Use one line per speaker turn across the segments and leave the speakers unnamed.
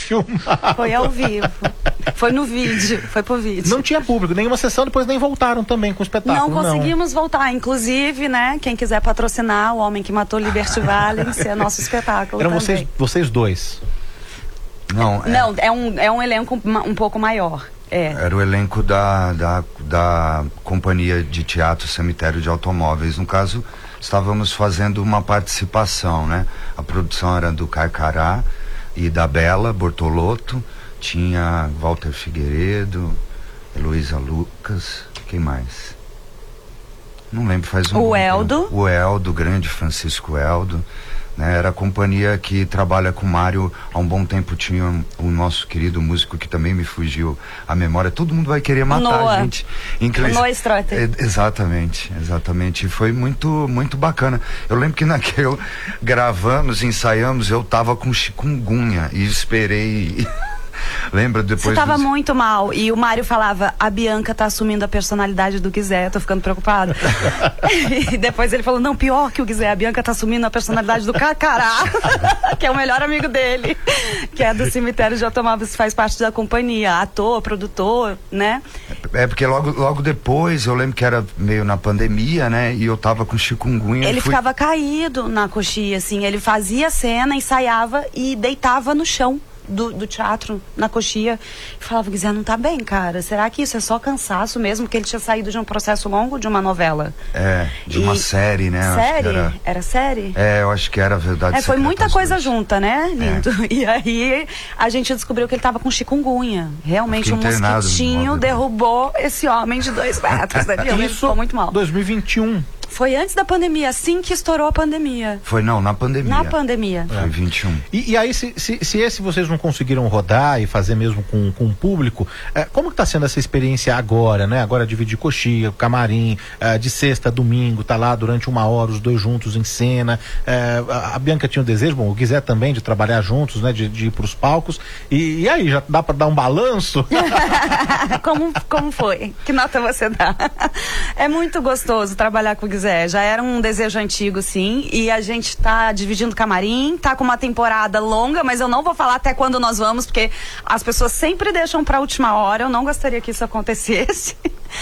filmar.
Foi ao vivo. Foi no vídeo, foi pro vídeo.
Não tinha público, nenhuma sessão, depois nem voltaram também com o espetáculo.
Não conseguimos voltar, inclusive, né, quem quiser patrocinar O Homem que Matou Liberty Valens, é nosso espetáculo.
Eram
também.
vocês dois?
Não,
é um elenco um pouco maior.
Era o elenco da companhia de teatro Cemitério de Automóveis. No caso, estávamos fazendo uma participação, né? A produção era do Carcará e da Bela Bortolotto. Tinha Walter Figueiredo, Heloísa Lucas, quem mais? Não lembro, faz um...
O Eldo.
O Eldo, grande Francisco Eldo. Né, era a companhia que trabalha com o Mário há um bom tempo. Tinha o nosso querido músico que também me fugiu a memória. Todo mundo vai querer matar a gente.
Noah Strotter.
Exatamente. Foi muito, muito bacana. Eu lembro que naquele ensaiamos, eu tava com chikungunya e esperei... Lembra depois?
Você tava muito mal. E o Mário falava: a Bianca tá assumindo a personalidade do Guizé, tô ficando preocupado. E depois ele falou: não, pior que o Guizé, a Bianca tá assumindo a personalidade do Carcará, que é o melhor amigo dele, que é do Cemitério de Automóveis, faz parte da companhia, ator, produtor, né?
Porque logo depois, eu lembro que era meio na pandemia, né? E eu tava com chikungunya.
Ele ficava caído na coxia, assim, ele fazia cena, ensaiava e deitava no chão do teatro, na coxia, e falava: Guizé, não tá bem, cara, será que isso é só cansaço mesmo? Que ele tinha saído de um processo longo de uma novela.
De uma série, né?
Série? Era série?
Eu acho que era Verdade
Foi muita coisa junta, né, lindo? E aí a gente descobriu que ele tava com chikungunya. Realmente um mosquitinho derrubou esse homem de 2 metros, né? Ele ficou muito mal.
2021.
Foi antes da pandemia, assim que estourou a pandemia.
Foi na pandemia.
Na pandemia.
Foi 21.
E aí, se esse vocês não conseguiram rodar e fazer mesmo com o público, como que tá sendo essa experiência agora, né? Agora dividir coxia, camarim, de sexta a domingo, tá lá durante 1 hora, os dois juntos em cena. A Bianca tinha o desejo, o Guizé também, de trabalhar juntos, né? De ir pros palcos. E aí, já dá pra dar um balanço?
Como foi? Que nota você dá? É muito gostoso trabalhar com o Guizé. Já era um desejo antigo, sim, e a gente tá dividindo camarim, tá com uma temporada longa, mas eu não vou falar até quando nós vamos, porque as pessoas sempre deixam pra última hora. Eu não gostaria que isso acontecesse.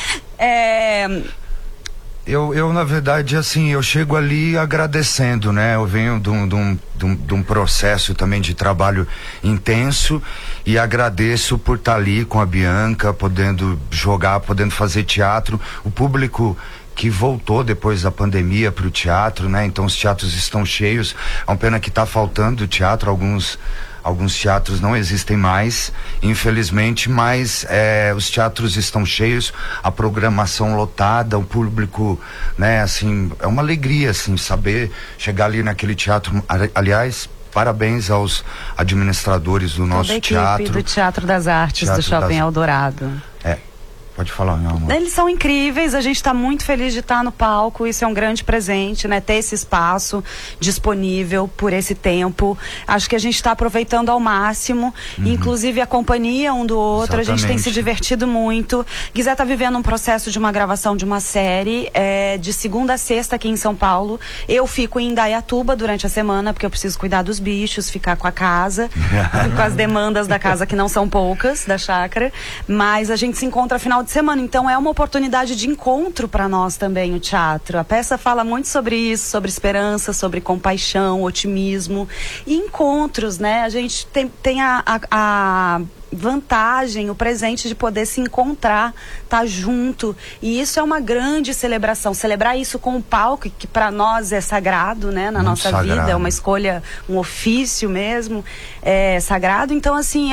Eu, na verdade, assim, eu chego ali agradecendo, né? Eu venho de um processo também de trabalho intenso e agradeço por estar ali com a Bianca, podendo jogar, podendo fazer teatro. O público que voltou depois da pandemia para o teatro, né? Então os teatros estão cheios. É uma pena que está faltando teatro, alguns teatros não existem mais, infelizmente, mas os teatros estão cheios, a programação lotada, o público, né, assim, é uma alegria, assim, saber chegar ali naquele teatro. Aliás, parabéns aos administradores do nosso teatro.
Do Teatro das Artes do Shopping Eldorado.
Pode falar, meu amor.
Eles são incríveis, a gente está muito feliz de estar no palco, isso é um grande presente, né? Ter esse espaço disponível por esse tempo. Acho que a gente está aproveitando ao máximo, inclusive a companhia um do outro. Exatamente. A gente tem se divertido muito. Guizé está vivendo um processo de uma gravação de uma série, de segunda a sexta aqui em São Paulo. Eu fico em Indaiatuba durante a semana, porque eu preciso cuidar dos bichos, ficar com a casa, com as demandas da casa, que não são poucas, da chácara. Mas a gente se encontra final de semana, então é uma oportunidade de encontro para nós também, o teatro. A peça fala muito sobre isso, sobre esperança, sobre compaixão, otimismo e encontros, né? A gente tem a vantagem, o presente de poder se encontrar, estar junto, e isso é uma grande celebração. Celebrar isso com o palco, que para nós é sagrado, né? Na muito nossa sagrado. Vida, é uma escolha, um ofício mesmo, é sagrado. Então, assim,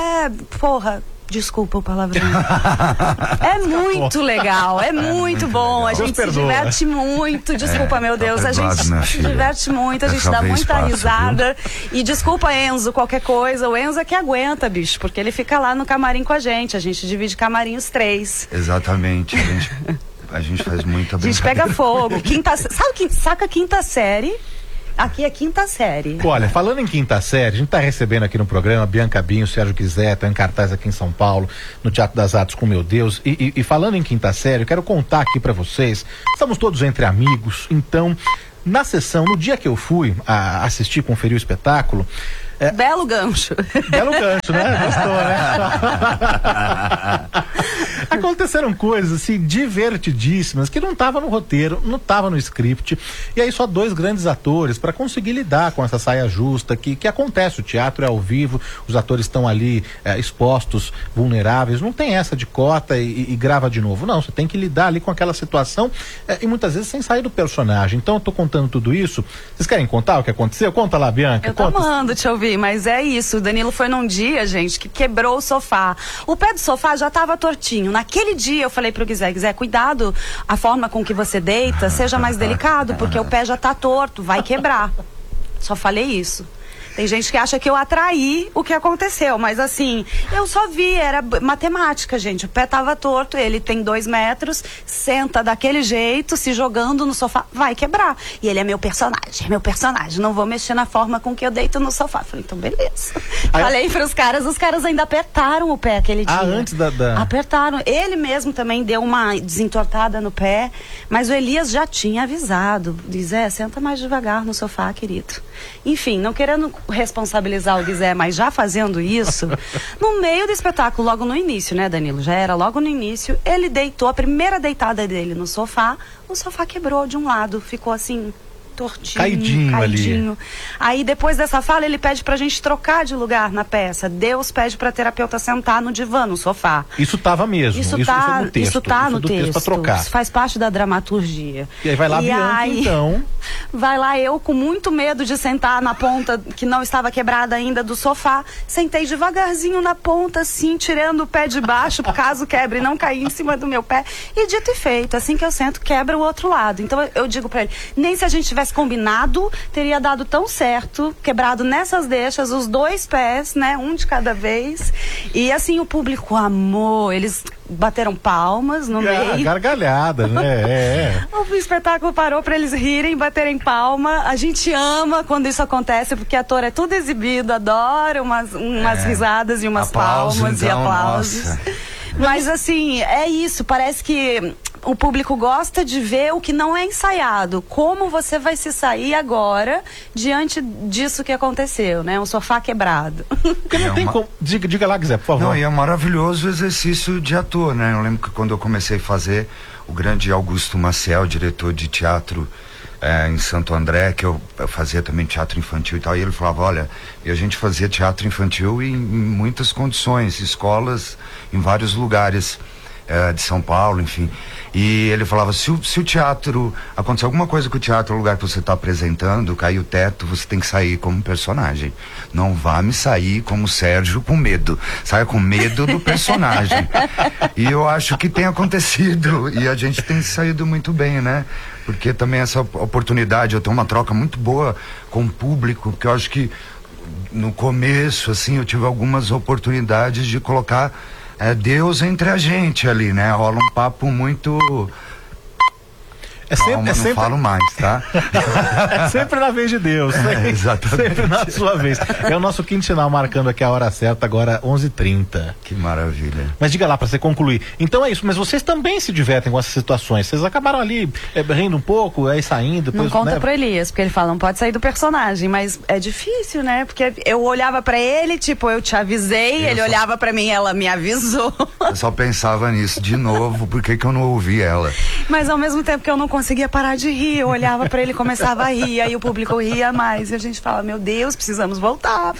desculpa o palavrão. É muito legal, é muito bom. A gente se diverte muito. Desculpa, meu Deus, a gente se diverte muito, a gente dá muita risada. E desculpa, Enzo, qualquer coisa. O Enzo é que aguenta, bicho, porque ele fica lá no camarim com a gente. A gente divide camarim os 3.
Exatamente. A gente faz muita brincadeira.
A gente pega fogo. Saca quinta série? Aqui é quinta série.
Olha, falando em quinta série, a gente está recebendo aqui no programa Bianca Binho, Sérgio Guizé, tá em cartaz aqui em São Paulo, no Teatro das Artes com Meu Deus. E falando em quinta série, eu quero contar aqui para vocês, estamos todos entre amigos, então, na sessão, no dia que eu fui assistir, conferir o espetáculo,
Belo gancho.
Belo gancho, né? Gostou, né? Aconteceram coisas assim divertidíssimas que não tava no roteiro, não tava no script. E aí só 2 grandes atores para conseguir lidar com essa saia justa que acontece. O teatro é ao vivo, os atores estão ali expostos, vulneráveis. Não tem essa de cota e grava de novo. Não, você tem que lidar ali com aquela situação e muitas vezes sem sair do personagem. Então eu tô contando tudo isso. Vocês querem contar o que aconteceu? Conta lá, Bianca.
Eu tô amando te ouvir, mas é isso. O Danilo foi num dia, gente, que quebrou o sofá. O pé do sofá já tava tortinho. Naquele dia eu falei pro Guizé, cuidado, a forma com que você deita, seja mais delicado, porque o pé já tá torto, vai quebrar. Só falei isso. Tem gente que acha que eu atraí o que aconteceu, mas assim, eu só vi, era matemática, gente. O pé tava torto, ele tem 2 metros, senta daquele jeito, se jogando no sofá, vai quebrar. E ele é meu personagem, não vou mexer na forma com que eu deito no sofá. Falei, então beleza. Falei pros caras, os caras ainda apertaram o pé aquele dia.
Antes da...
Apertaram. Ele mesmo também deu uma desentortada no pé, mas o Elias já tinha avisado. Diz, senta mais devagar no sofá, querido. Enfim, não querendo responsabilizar o Guizé, mas já fazendo isso, no meio do espetáculo, logo no início, né, Danilo? Já era logo no início, ele deitou, a primeira deitada dele no sofá, o sofá quebrou de um lado, ficou assim... tortinho, caidinho ali. Aí depois dessa fala ele pede pra gente trocar de lugar na peça. Deus pede pra terapeuta sentar no divã, no sofá.
Isso tava mesmo. Isso tá no texto.
Isso tá no texto.
Pra trocar.
Isso faz parte da dramaturgia.
E aí vai lá Bianca, então.
Vai lá eu com muito medo de sentar na ponta que não estava quebrada ainda do sofá. Sentei devagarzinho na ponta, assim, tirando o pé de baixo, caso quebre, não cair em cima do meu pé. E dito e feito, assim que eu sento, quebra o outro lado. Então eu digo pra ele, nem se a gente tivesse combinado, teria dado tão certo, quebrado nessas deixas, os 2 pés, né, um de cada vez, e assim o público amou, eles bateram palmas no meio.
Gargalhada, né?
O espetáculo parou pra eles rirem, baterem palma. A gente ama quando isso acontece, porque ator é tudo exibido, adora umas risadas e umas palmas
então,
e aplausos.
Nossa.
Mas assim, é isso, parece que o público gosta de ver o que não é ensaiado. Como você vai se sair agora diante disso que aconteceu, né? Um sofá quebrado.
Não tem como... Diga lá, Guizé, por favor.
Não, e é maravilhoso o exercício de ator, né? Eu lembro que quando eu comecei a fazer, o grande Augusto Maciel, diretor de teatro em Santo André, que eu fazia também teatro infantil e tal, e ele falava, olha, e a gente fazia teatro infantil em muitas condições, escolas em vários lugares de São Paulo, enfim. E ele falava, se o teatro, acontecer alguma coisa com o teatro, o lugar que você está apresentando, cair o teto, você tem que sair como personagem. Não vá me sair como Sérgio com medo. Saia com medo do personagem. E eu acho que tem acontecido. E a gente tem saído muito bem, né? Porque também essa oportunidade, eu tenho uma troca muito boa com o público, porque eu acho que no começo, assim, eu tive algumas oportunidades de colocar Deus entre a gente ali, né? Rola um papo muito... Não falo mais, tá?
É sempre na vez de Deus.
Exatamente.
Sempre na sua vez. É o nosso quinto sinal marcando aqui a hora certa, agora 11h30.
Que maravilha.
Mas diga lá, pra você concluir. Então é isso, mas vocês também se divertem com essas situações. Vocês acabaram ali rindo um pouco, aí saindo. Depois,
não conta pro Elias, porque ele fala, não pode sair do personagem, mas é difícil, né? Porque eu olhava pra ele, tipo, eu te avisei, ele olhava pra mim, ela me avisou.
Eu só pensava nisso, de novo, por que eu não ouvi ela?
Mas ao mesmo tempo que eu não conseguia parar de rir, eu olhava pra ele e começava a rir, aí o público ria mais, e a gente fala, meu Deus, precisamos voltar.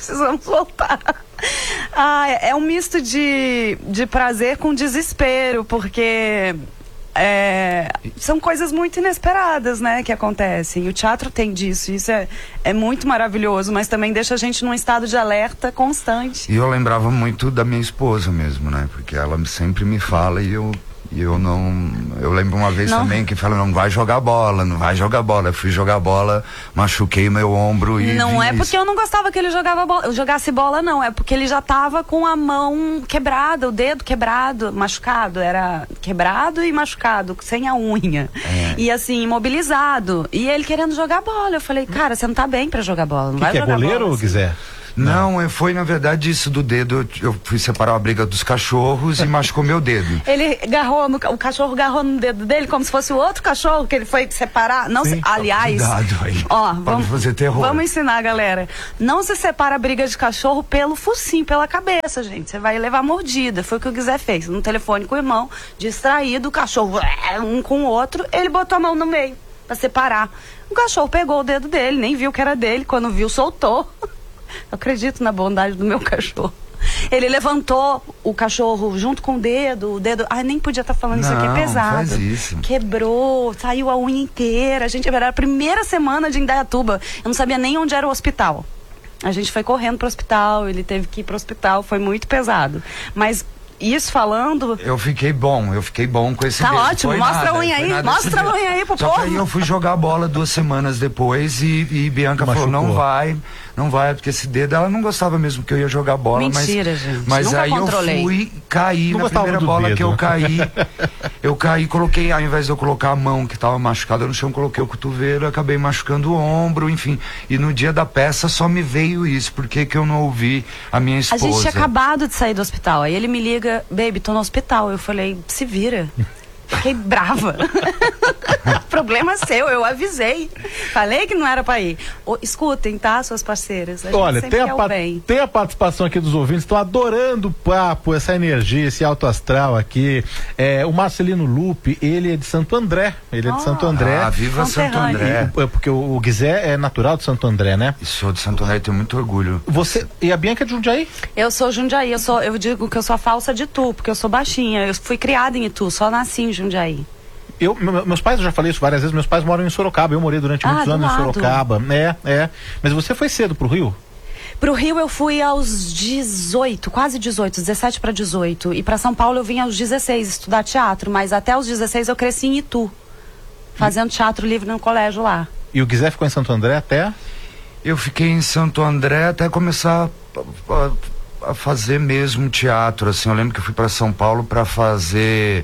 É um misto de prazer com desespero, porque são coisas muito inesperadas, né, que acontecem. E o teatro tem disso, isso é muito maravilhoso, mas também deixa a gente num estado de alerta constante.
E eu lembrava muito da minha esposa mesmo, né, porque ela sempre me fala e eu não... Eu lembro uma vez também que fala, não vai jogar bola. Eu fui jogar bola, machuquei meu ombro e...
Não é porque eu não gostava que ele jogasse bola, não. É porque ele já tava com a mão quebrada, o dedo quebrado, machucado. Era quebrado e machucado, sem a unha. E assim, imobilizado. E ele querendo jogar bola. Eu falei, cara, você não tá bem pra jogar bola. Não vai jogar bola.
Que é goleiro,
assim.
Guizé?
Não, foi na verdade isso do dedo. Eu fui separar a briga dos cachorros e machucou meu dedo.
Ele agarrou, o cachorro agarrou no dedo dele como se fosse o outro cachorro que ele foi separar. Não se, aliás,
cuidado aí.
Ó,
Pode fazer terror.
Vamos ensinar, galera. Não se separa a briga de cachorro pelo focinho, pela cabeça, gente. Você vai levar mordida. Foi o que o Guizé fez. No telefone com o irmão, distraído, o cachorro um com o outro, ele botou a mão no meio pra separar. O cachorro pegou o dedo dele, nem viu que era dele. Quando viu, soltou. Eu acredito na bondade do meu cachorro. Ele levantou o cachorro junto com o dedo. Ai, nem podia estar falando isso aqui, é pesado.
Faz isso.
Quebrou, saiu a unha inteira. A gente era a primeira semana de Indaiatuba. Eu não sabia nem onde era o hospital. A gente foi correndo pro hospital, ele teve que ir pro hospital, foi muito pesado. Mas isso falando...
Eu fiquei bom com esse dedo.
Tá ótimo, mostra a unha aí, mostra a unha aí pro povo.
Só que aí eu fui jogar a bola 2 semanas depois e Bianca falou, não vai, porque esse dedo, ela não gostava mesmo que eu ia jogar bola.
Mentira, gente.
Mas
nunca
aí
controlei.
Eu fui, caí na primeira bola
dedo.
Que eu caí, coloquei, ao invés de eu colocar a mão que tava machucada no chão, coloquei o cotovelo, acabei machucando o ombro, enfim. E no dia da peça só me veio isso, porque que eu não ouvi a minha esposa.
A gente tinha acabado de sair do hospital, aí ele me liga, baby, tô no hospital. Eu falei, se vira. Fiquei brava. Problema seu, eu avisei. Falei que não era pra ir. Escutem, tá, suas parceiras?
Olha, tem a participação aqui dos ouvintes, estão adorando o papo, essa energia, esse alto astral aqui. O Marcelino Lupe, ele é de Santo André.
Viva Santo André.
Porque o Guizé é natural de Santo André, né?
E sou de Santo André, tenho muito orgulho.
E a Bianca é de Jundiaí?
Eu sou Jundiaí, eu digo que eu sou a falsa de Itu, porque eu sou baixinha. Eu fui criada em Itu, só nasci em Jundiaí.
Meus pais, eu já falei isso várias vezes, meus pais moram em Sorocaba, eu morei durante muitos anos em Sorocaba. Mas você foi cedo pro Rio?
Pro Rio eu fui aos 18, quase 18, 17 para 18. E para São Paulo eu vim aos 16 estudar teatro, mas até os 16 eu cresci em Itu, fazendo teatro livre no colégio lá.
E o Guizé ficou em Santo André até? Eu
fiquei em Santo André até começar a fazer mesmo teatro, assim. Eu lembro que eu fui para São Paulo para fazer...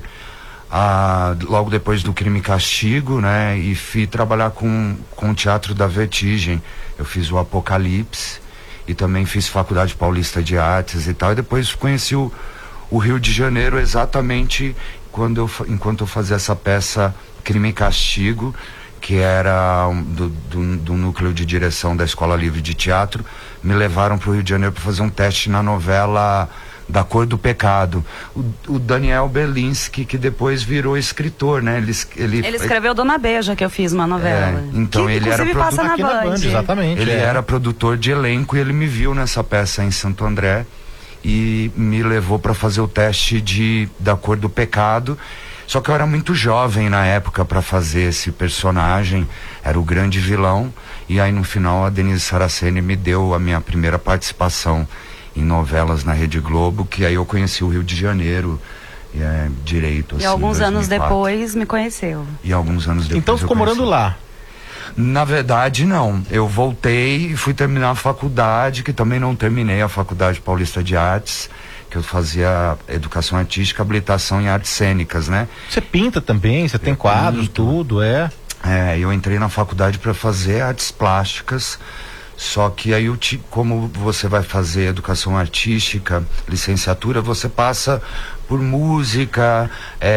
logo depois do Crime e Castigo, né? E fui trabalhar com o Teatro da Vertigem. Eu fiz o Apocalipse e também fiz Faculdade Paulista de Artes e tal. E depois conheci o Rio de Janeiro exatamente enquanto eu fazia essa peça Crime e Castigo, que era do núcleo de direção da Escola Livre de Teatro. Me levaram para o Rio de Janeiro para fazer um teste na novela Da Cor do Pecado. O Daniel Belinski, que depois virou escritor, né? Ele
escreveu Dona Beija, que eu fiz uma novela.
Então
que,
ele era
passa na Band.
Exatamente.
Ele era produtor de elenco e ele me viu nessa peça em Santo André e me levou para fazer o teste Da Cor do Pecado. Só que eu era muito jovem na época para fazer esse personagem, era o grande vilão. E aí no final a Denise Saraceni me deu a minha primeira participação em novelas na Rede Globo, que aí eu conheci o Rio de Janeiro direito.
E alguns anos depois me conheceu.
E alguns anos depois.
Então ficou morando lá?
Na verdade, não. Eu voltei e fui terminar a faculdade, que também não terminei, a Faculdade Paulista de Artes, que eu fazia educação artística, habilitação em artes cênicas, né?
Você pinta também, você tem quadros, tudo,
eu entrei na faculdade para fazer artes plásticas. Só que aí, como você vai fazer educação artística, licenciatura, você passa por música,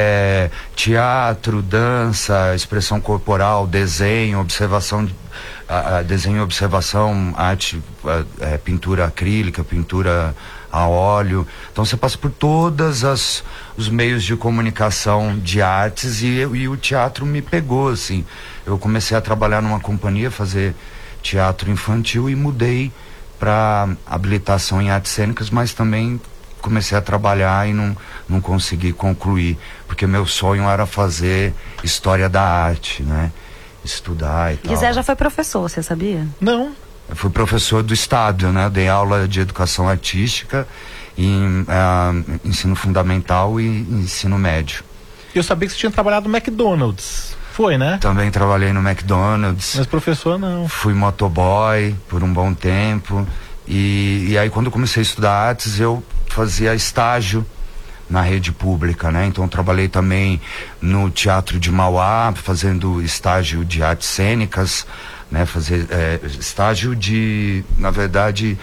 teatro, dança, expressão corporal, desenho, observação, arte, pintura acrílica, pintura a óleo. Então você passa por todos os meios de comunicação de artes e o teatro me pegou, assim. Eu comecei a trabalhar numa companhia, fazer teatro infantil e mudei para habilitação em artes cênicas, mas também comecei a trabalhar e não consegui concluir, porque meu sonho era fazer história da arte, né? Estudar e tal.
Guizé já foi professor, você sabia?
Não.
Eu fui professor do Estado, né? Dei aula de educação artística em ensino fundamental e ensino médio.
Eu sabia que você tinha trabalhado no McDonald's. Foi, né?
Também trabalhei no McDonald's.
Mas professor não.
Fui motoboy por um bom tempo. E aí quando eu comecei a estudar artes, eu fazia estágio na rede pública, né? Então eu trabalhei também no Teatro de Mauá, fazendo estágio de artes cênicas, né? Fazer estágio na verdade,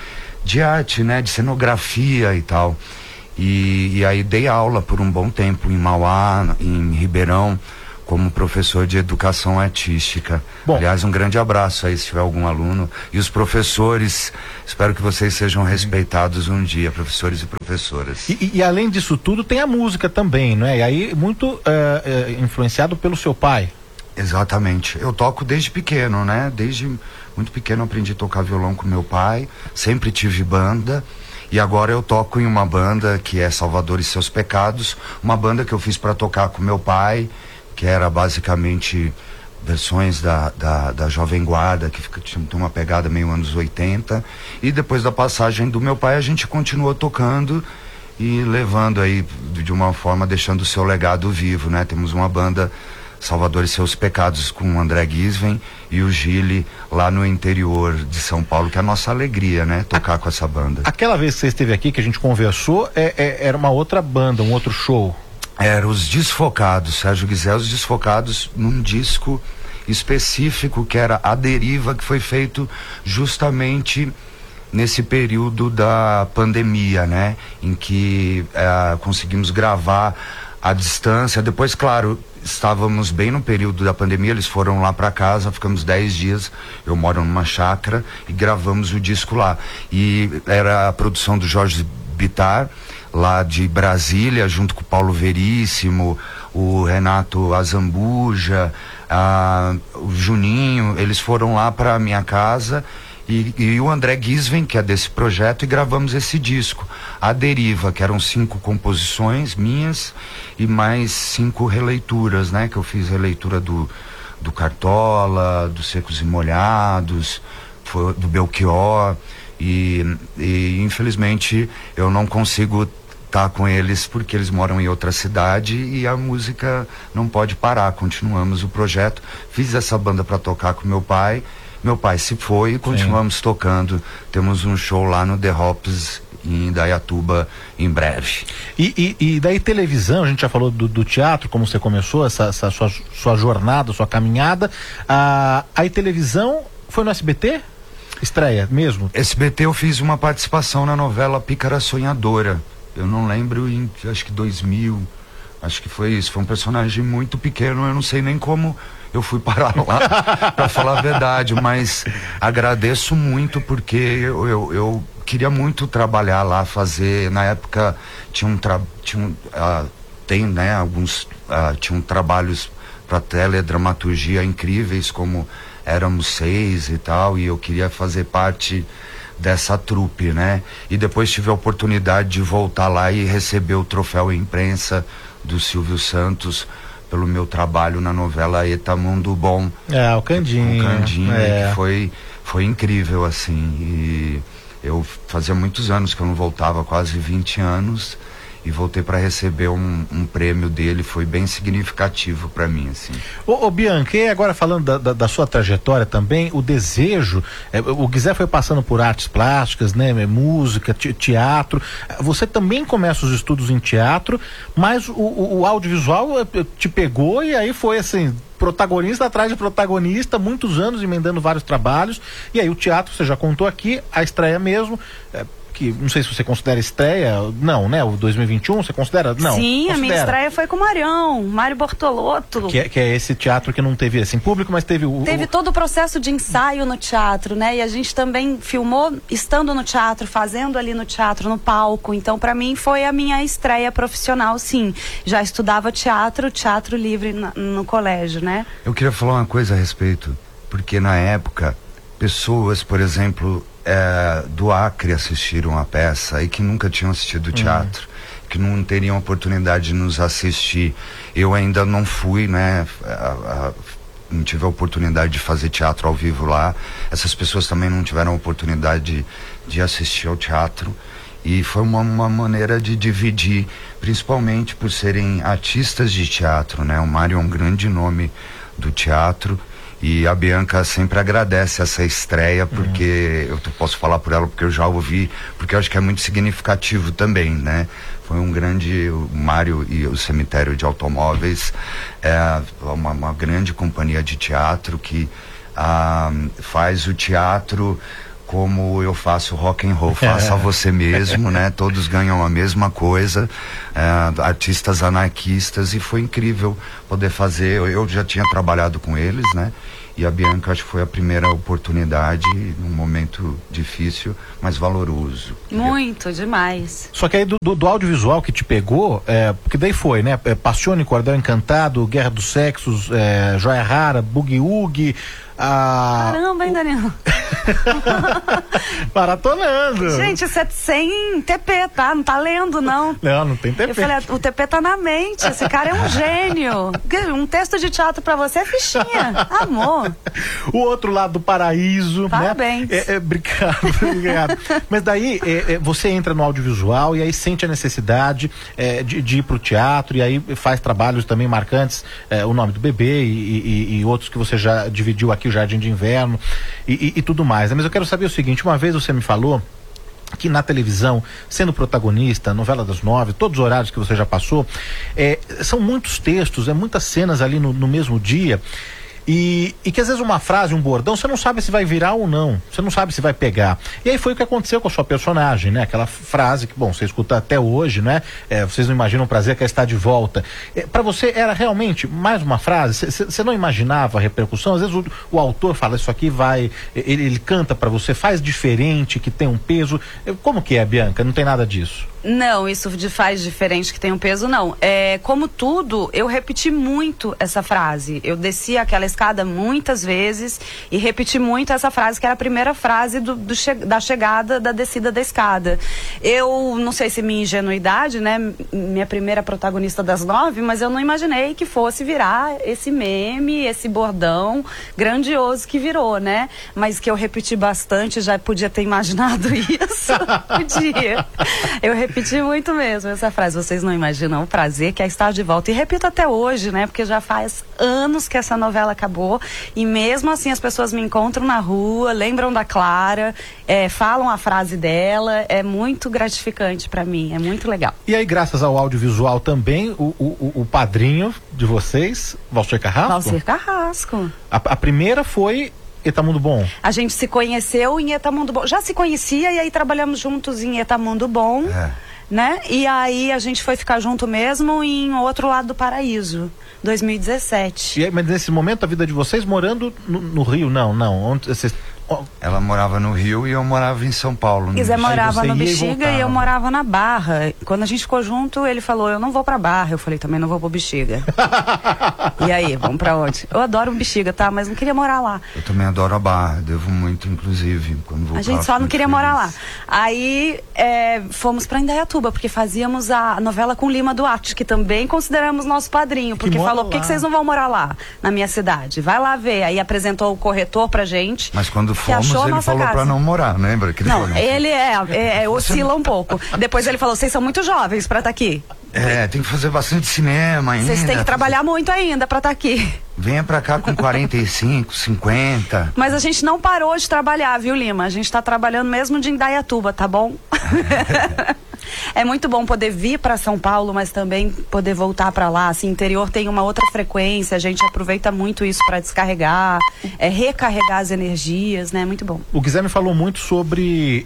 de arte, né, de cenografia e tal. E aí dei aula por um bom tempo em Mauá, em Ribeirão, como professor de educação artística. Bom, aliás, um grande abraço aí se tiver algum aluno. E os professores, espero que vocês sejam respeitados um dia, professores e professoras.
E além disso tudo, tem a música também, não é? E aí, muito influenciado pelo seu pai.
Exatamente. Eu toco desde pequeno, né? Desde muito pequeno aprendi a tocar violão com meu pai, sempre tive banda. E agora eu toco em uma banda que é Salvador e Seus Pecados, uma banda que eu fiz para tocar com meu pai, que era basicamente versões da Jovem Guarda, que tinha uma pegada meio anos 80. E depois da passagem do meu pai, a gente continuou tocando e levando aí, de uma forma, deixando o seu legado vivo, né? Temos uma banda Salvador e Seus Pecados com o André Gisven e o Gili lá no interior de São Paulo, que é a nossa alegria, né? Tocar com essa banda.
Aquela vez que você esteve aqui, que a gente conversou, era uma outra banda, um outro show.
Era os Desfocados, Sérgio Guizé, os Desfocados, num disco específico que era A Deriva, que foi feito justamente nesse período da pandemia, né? Em que conseguimos gravar à distância. Depois, claro, estávamos bem no período da pandemia, eles foram lá para casa, ficamos 10 dias, eu moro numa chácara, e gravamos o disco lá. E era a produção do Jorge Bittar, lá de Brasília, junto com o Paulo Veríssimo, o Renato Azambuja, o Juninho. Eles foram lá para minha casa e o André Gisven, que é desse projeto, e gravamos esse disco, A Deriva, que eram 5 composições minhas e mais 5 releituras, né? Que eu fiz releitura do Cartola, do Secos e Molhados, do Belchior. E infelizmente eu não consigo estar com eles porque eles moram em outra cidade e a música não pode parar. Continuamos o projeto. Fiz essa banda para tocar com meu pai se foi e continuamos tocando. Temos um show lá no The Hops em Indaiatuba em breve.
E daí televisão, a gente já falou do teatro, como você começou essa sua jornada, sua caminhada. Aí televisão foi no SBT? Estreia mesmo?
SBT eu fiz uma participação na novela Pícara Sonhadora. Eu não lembro, acho que 2000, acho que foi isso. Foi um personagem muito pequeno, eu não sei nem como eu fui parar lá, pra falar a verdade, mas agradeço muito porque eu queria muito trabalhar lá, fazer, na época tinham trabalhos para teledramaturgia incríveis, como Éramos 6 e tal, e eu queria fazer parte dessa trupe, né? E depois tive a oportunidade de voltar lá e receber o troféu imprensa do Silvio Santos pelo meu trabalho na novela Eta Mundo Bom.
O Candinho.
O Candinho, que foi incrível, assim. E eu fazia muitos anos que eu não voltava, quase 20 anos. E voltei para receber um prêmio dele, foi bem significativo para mim, assim.
Ô Bianca, e agora falando da sua trajetória também, o desejo, o Guizé foi passando por artes plásticas, né, música, teatro, você também começa os estudos em teatro, mas o audiovisual te pegou e aí foi assim, protagonista atrás de protagonista, muitos anos emendando vários trabalhos, e aí o teatro, você já contou aqui, a estreia mesmo, que não sei se você considera estreia, não, né? O 2021, você considera? Não.
Sim,
considera.
A minha estreia foi com o Mário Bortolotto.
Que é esse teatro que não teve assim público, mas teve
Teve todo o processo de ensaio no teatro, né? E a gente também filmou estando no teatro, fazendo ali no teatro, no palco. Então, para mim, foi a minha estreia profissional, sim. Já estudava teatro livre no colégio, né?
Eu queria falar uma coisa a respeito, porque na época, pessoas, por exemplo, do Acre assistiram a peça e que nunca tinham assistido teatro, que não teriam oportunidade de nos assistir. Eu ainda não fui, né? Não tive a oportunidade de fazer teatro ao vivo lá. Essas pessoas também não tiveram a oportunidade de assistir ao teatro. E foi uma maneira de dividir, principalmente por serem artistas de teatro, né? O Mário é um grande nome do teatro. E a Bianca sempre agradece essa estreia, porque eu posso falar por ela, porque eu já ouvi, porque eu acho que é muito significativo também, né? Foi um grande, o Mário e o Cemitério de Automóveis, uma grande companhia de teatro que faz o teatro como eu faço rock and roll, faça você mesmo, né? Todos ganham a mesma coisa, artistas anarquistas, e foi incrível poder fazer. Eu já tinha trabalhado com eles, né? E a Bianca, acho que foi a primeira oportunidade, num momento difícil, mas valoroso.
Muito, demais.
Só que aí do audiovisual que te pegou, porque daí foi, né? Passione, Cordel Encantado, Guerra dos Sexos, Joia Rara, Boogie Woogie.
Caramba, hein, Danilo?
Maratonando.
Gente, isso é sem TP, tá? Não tá lendo, não.
Não tem TP.
Eu falei, o TP tá na mente, esse cara é um gênio. Um texto de teatro pra você é fichinha, amor.
O outro lado do paraíso,
parabéns,
né? Obrigado. Mas daí, você entra no audiovisual e aí sente a necessidade de ir pro teatro, e aí faz trabalhos também marcantes, O Nome do Bebê e outros que você já dividiu aqui, o Jardim de Inverno e tudo mais, né? Mas eu quero saber o seguinte: uma vez você me falou que na televisão, sendo protagonista, novela das 9, todos os horários que você já passou, são muitos textos, muitas cenas ali no mesmo dia, e que às vezes uma frase, um bordão, você não sabe se vai virar ou não, você não sabe se vai pegar. E aí foi o que aconteceu com a sua personagem, né? Aquela frase que, bom, você escuta até hoje, né? Vocês não imaginam o prazer que é estar de volta. Para você era realmente mais uma frase? Você não imaginava a repercussão? Às vezes o autor fala, isso aqui vai, ele canta para você, faz diferente, que tem um peso. Como que é, Bianca? Não tem nada disso?
Não, isso de faz diferente que tem um peso, não. Como tudo, eu repeti muito essa frase. Eu desci aquela escada muitas vezes e repeti muito essa frase, que era a primeira frase da chegada, da descida da escada. Eu não sei se minha ingenuidade, né? Minha primeira protagonista das 9, mas eu não imaginei que fosse virar esse meme, esse bordão grandioso que virou, né? Mas que eu repeti bastante, já podia ter imaginado isso. Podia. Eu repeti muito mesmo essa frase. Vocês não imaginam o prazer que é estar de volta. E repito até hoje, né? Porque já faz anos que essa novela acabou. E mesmo assim as pessoas me encontram na rua, lembram da Clara, falam a frase dela. É muito gratificante pra mim. É muito legal.
E aí, graças ao audiovisual também, o padrinho de vocês, Valcir Carrasco?
Valcir Carrasco.
A primeira foi Etamundo Bom.
A gente se conheceu em Etamundo Bom. Já se conhecia e aí trabalhamos juntos em Etamundo Bom, né? E aí a gente foi ficar junto mesmo em Outro Lado do Paraíso, 2017.
E aí, mas nesse momento a vida de vocês morando no Rio? Não. Onde vocês...
Ela morava no Rio e eu morava em São Paulo.
Zé morava no Bexiga e eu morava na Barra. Quando a gente ficou junto, ele falou, eu não vou pra Barra. Eu falei, também não vou pro Bexiga. E aí, vamos pra onde? Eu adoro o Bexiga, tá? Mas não queria morar lá.
Eu também adoro a Barra, devo muito, inclusive, quando vou.
A gente só não queria morar lá. Aí fomos pra Indaiatuba, porque fazíamos a novela com Lima Duarte, que também consideramos nosso padrinho, porque falou, por que vocês não vão morar lá, na minha cidade? Vai lá ver. Aí apresentou o corretor pra gente.
Mas quando fomos, ele falou pra não morar, lembra? Que
não, ele oscila um pouco. Depois ele falou, vocês são muito jovens pra estar aqui.
Tem que fazer bastante cinema ainda.
Vocês têm que trabalhar muito ainda pra estar aqui.
Venha pra cá com 45, 50.
Mas a gente não parou de trabalhar, viu, Lima? A gente tá trabalhando mesmo de Indaiatuba, tá bom? É muito bom poder vir para São Paulo, mas também poder voltar para lá. Assim, interior tem uma outra frequência, a gente aproveita muito isso para descarregar, recarregar as energias, né? Muito bom.
O Guilherme falou muito sobre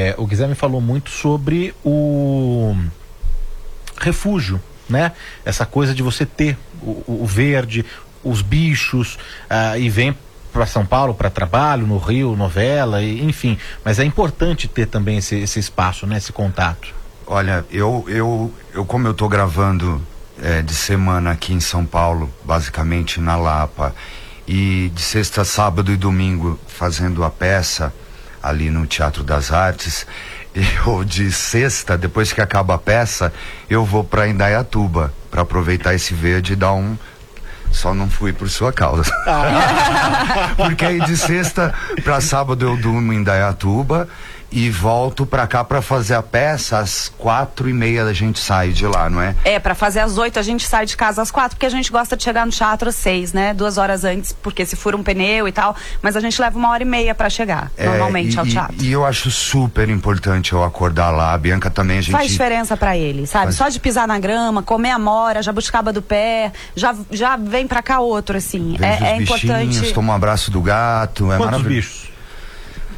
o refúgio, né? Essa coisa de você ter o verde, os bichos, e vem para São Paulo para trabalho, no Rio, novela, enfim. Mas é importante ter também esse espaço, né? Esse contato.
Olha, eu como eu tô gravando de semana aqui em São Paulo, basicamente na Lapa, e de sexta, sábado e domingo fazendo a peça ali no Teatro das Artes, eu de sexta, depois que acaba a peça, eu vou para Indaiatuba para aproveitar esse verde e dar só não fui por sua causa. Porque aí de sexta para sábado eu durmo em Indaiatuba e volto pra cá pra fazer a peça. Às 4:30 a gente sai de lá, não é?
Pra fazer às 8 a gente sai de casa às 4, porque a gente gosta de chegar no teatro às 6, né? 2 horas antes, porque se fura um pneu e tal, mas a gente leva 1h30 pra chegar, normalmente, ao teatro.
E eu acho super importante eu acordar lá. A Bianca também, a gente...
Faz diferença pra ele, sabe? Só de pisar na grama, comer amora, jabuticaba do pé, já vem pra cá outro, assim. É importante.
Toma um abraço do gato,
Quantos
maravilhoso.
bichos?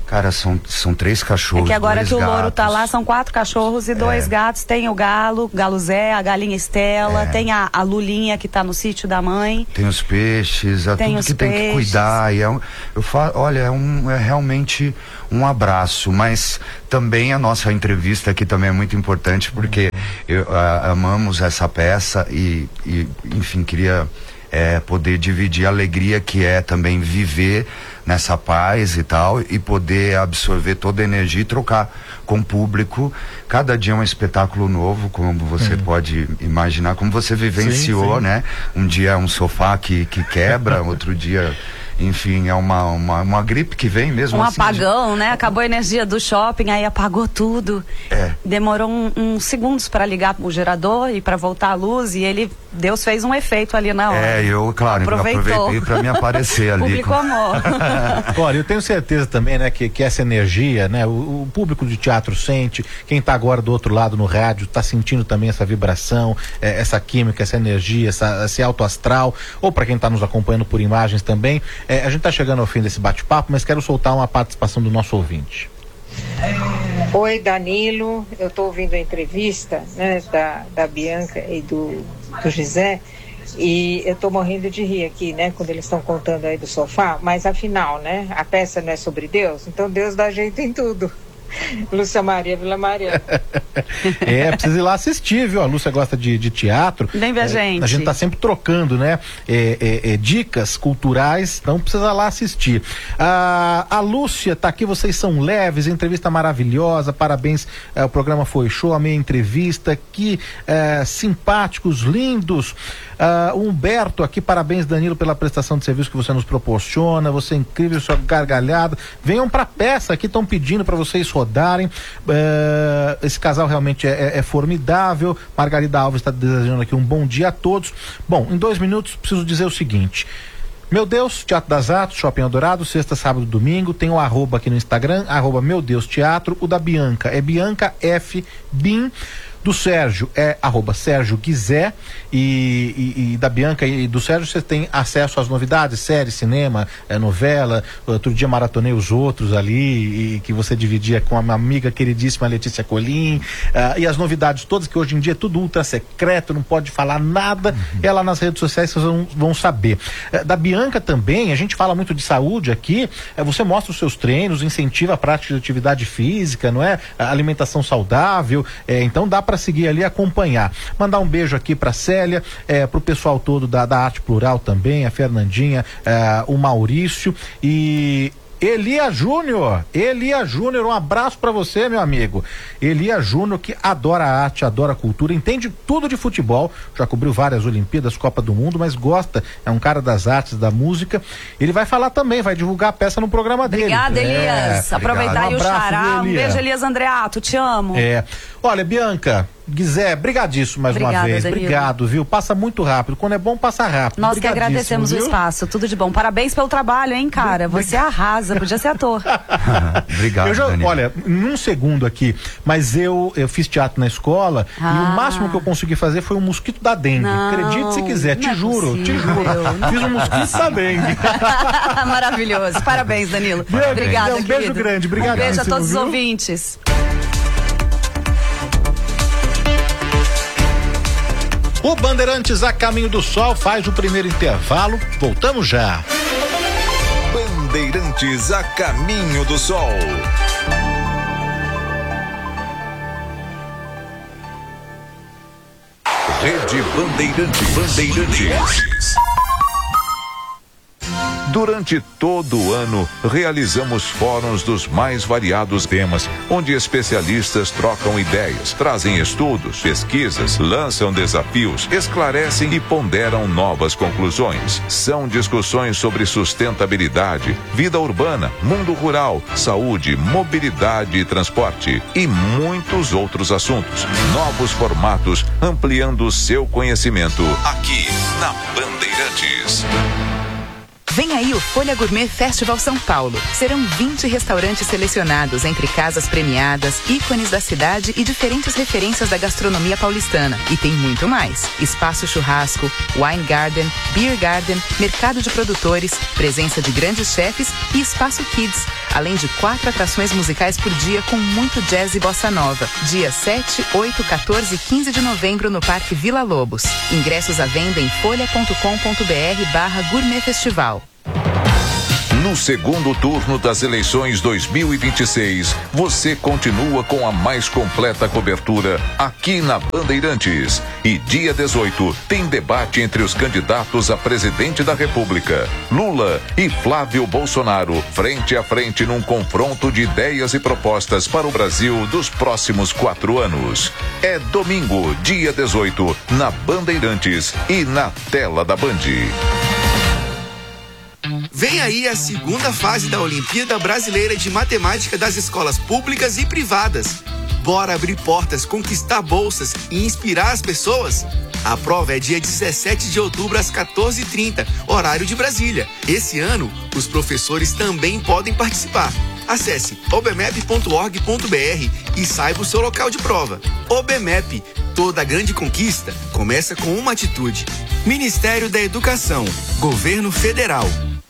Cara, são 3 cachorros.
É que agora
2
que o
gatos.
Louro tá lá, são 4 cachorros e 2 gatos. Tem o Galo Zé, a galinha Estela, tem a Lulinha que tá no sítio da mãe.
Tem os peixes,
Tem
tudo
os
que tem que
peixes.
cuidar. E olha, é realmente um abraço. Mas também a nossa entrevista aqui também é muito importante, porque amamos essa peça e enfim, queria poder dividir a alegria que é também viver nessa paz e tal, e poder absorver toda a energia e trocar com o público. Cada dia é um espetáculo novo, como você pode imaginar, como você vivenciou,
sim.
né? Um dia é um sofá que quebra, outro dia, enfim, é uma gripe que vem mesmo.
Um
assim,
apagão, né? Acabou a energia do shopping, aí apagou tudo. Demorou uns segundos para ligar o gerador e para voltar a luz, e Deus fez um efeito ali na hora.
Eu aproveitei para me aparecer ali.
Público amor.
Olha, eu tenho certeza também, né, que essa energia, né, o público de teatro sente, quem tá agora do outro lado no rádio tá sentindo também essa vibração, essa química, essa energia, esse alto astral, ou para quem tá nos acompanhando por imagens também. A gente tá chegando ao fim desse bate-papo, mas quero soltar uma participação do nosso ouvinte.
Oi, Danilo, eu tô ouvindo a entrevista, né, da Bianca e do Gisé, e eu tô morrendo de rir aqui, né, quando eles estão contando aí do sofá, mas afinal, né, a peça não é sobre Deus, então Deus dá jeito em tudo. Lúcia Maria, Vila Maria.
Precisa ir lá assistir, viu? A Lúcia gosta de teatro.
Vem ver a gente.
A gente tá sempre trocando, né? Dicas culturais, então precisa lá assistir. A Lúcia tá aqui, vocês são leves, entrevista maravilhosa, parabéns, o programa foi show, a minha entrevista, que simpáticos, lindos. O Humberto aqui, parabéns, Danilo, pela prestação de serviço que você nos proporciona, você é incrível, sua gargalhada. Venham pra peça aqui, estão pedindo para vocês rodarem. Esse casal realmente é formidável. Margarida Alves está desejando aqui um bom dia a todos. Bom, em 2 minutos preciso dizer o seguinte: Meu Deus, Teatro das Artes, Shopping Eldorado, sexta, sábado, domingo. Tem o @ aqui no Instagram, @Meu Deus Teatro. O da Bianca é Bianca F. Bin. Do Sérgio é @Sérgio Guizé, e da Bianca e do Sérgio você tem acesso às novidades, série, cinema, novela. Outro dia maratonei os outros ali, e que você dividia com a minha amiga queridíssima Letícia Colim, e as novidades todas, que hoje em dia é tudo ultra secreto, não pode falar nada, é lá nas redes sociais vocês vão saber. Da Bianca também, a gente fala muito de saúde aqui, você mostra os seus treinos, incentiva a prática de atividade física, não é? A alimentação saudável, então dá para seguir ali e acompanhar. Mandar um beijo aqui para Célia, pro pessoal todo da Arte Plural também, a Fernandinha, o Maurício e Elia Júnior, um abraço pra você, meu amigo. Elia Júnior, que adora arte, adora cultura, entende tudo de futebol, já cobriu várias Olimpíadas, Copa do Mundo, mas gosta, é um cara das artes, da música. Ele vai falar também, vai divulgar a peça no programa dele.
Obrigada, Elias. Aproveitar aí o xará. Um beijo, Elias Andreato, te amo.
Olha, Bianca, Guizé, brigadíssimo mais uma vez.
Danilo.
Obrigado, viu? Passa muito rápido. Quando é bom, passa rápido.
Nós que agradecemos, viu, o espaço. Tudo de bom. Parabéns pelo trabalho, hein, cara? Você arrasa, podia ser ator.
Obrigado, Danilo.
Olha, num segundo aqui, mas eu fiz teatro na escola e o máximo que eu consegui fazer foi um mosquito da dengue. Acredite se quiser, te juro. Fiz um mosquito da dengue.
Maravilhoso. Parabéns, Danilo. Obrigada,
um beijo grande. Obrigado.
Um beijo a todos os ouvintes.
O Bandeirantes a Caminho do Sol faz o primeiro intervalo. Voltamos já.
Bandeirantes a Caminho do Sol. Rede Bandeirantes. Durante todo o ano, realizamos fóruns dos mais variados temas, onde especialistas trocam ideias, trazem estudos, pesquisas, lançam desafios, esclarecem e ponderam novas conclusões. São discussões sobre sustentabilidade, vida urbana, mundo rural, saúde, mobilidade e transporte e muitos outros assuntos. Novos formatos, ampliando o seu conhecimento aqui na Bandeirantes.
Vem aí o Folha Gourmet Festival São Paulo. Serão 20 restaurantes selecionados entre casas premiadas, ícones da cidade e diferentes referências da gastronomia paulistana. E tem muito mais. Espaço churrasco, wine garden, beer garden, mercado de produtores, presença de grandes chefes e espaço kids. além de 4 atrações musicais por dia com muito jazz e bossa nova. Dia 7, 8, 14 e 15 de novembro no Parque Vila Lobos. Ingressos à venda em folha.com.br/Gourmet Festival.
No segundo turno das eleições 2026, você continua com a mais completa cobertura aqui na Bandeirantes. E dia 18 tem debate entre os candidatos a presidente da República, Lula e Flávio Bolsonaro, frente a frente num confronto de ideias e propostas para o Brasil dos próximos 4 anos. É domingo, dia 18, na Bandeirantes e na tela da Band.
Vem aí a segunda fase da Olimpíada Brasileira de Matemática das escolas públicas e privadas. Bora abrir portas, conquistar bolsas e inspirar as pessoas? A prova é dia 17 de outubro às 14h30, horário de Brasília. Esse ano, os professores também podem participar. Acesse obmep.org.br e saiba o seu local de prova. OBMEP, toda grande conquista começa com uma atitude. Ministério da Educação, Governo Federal.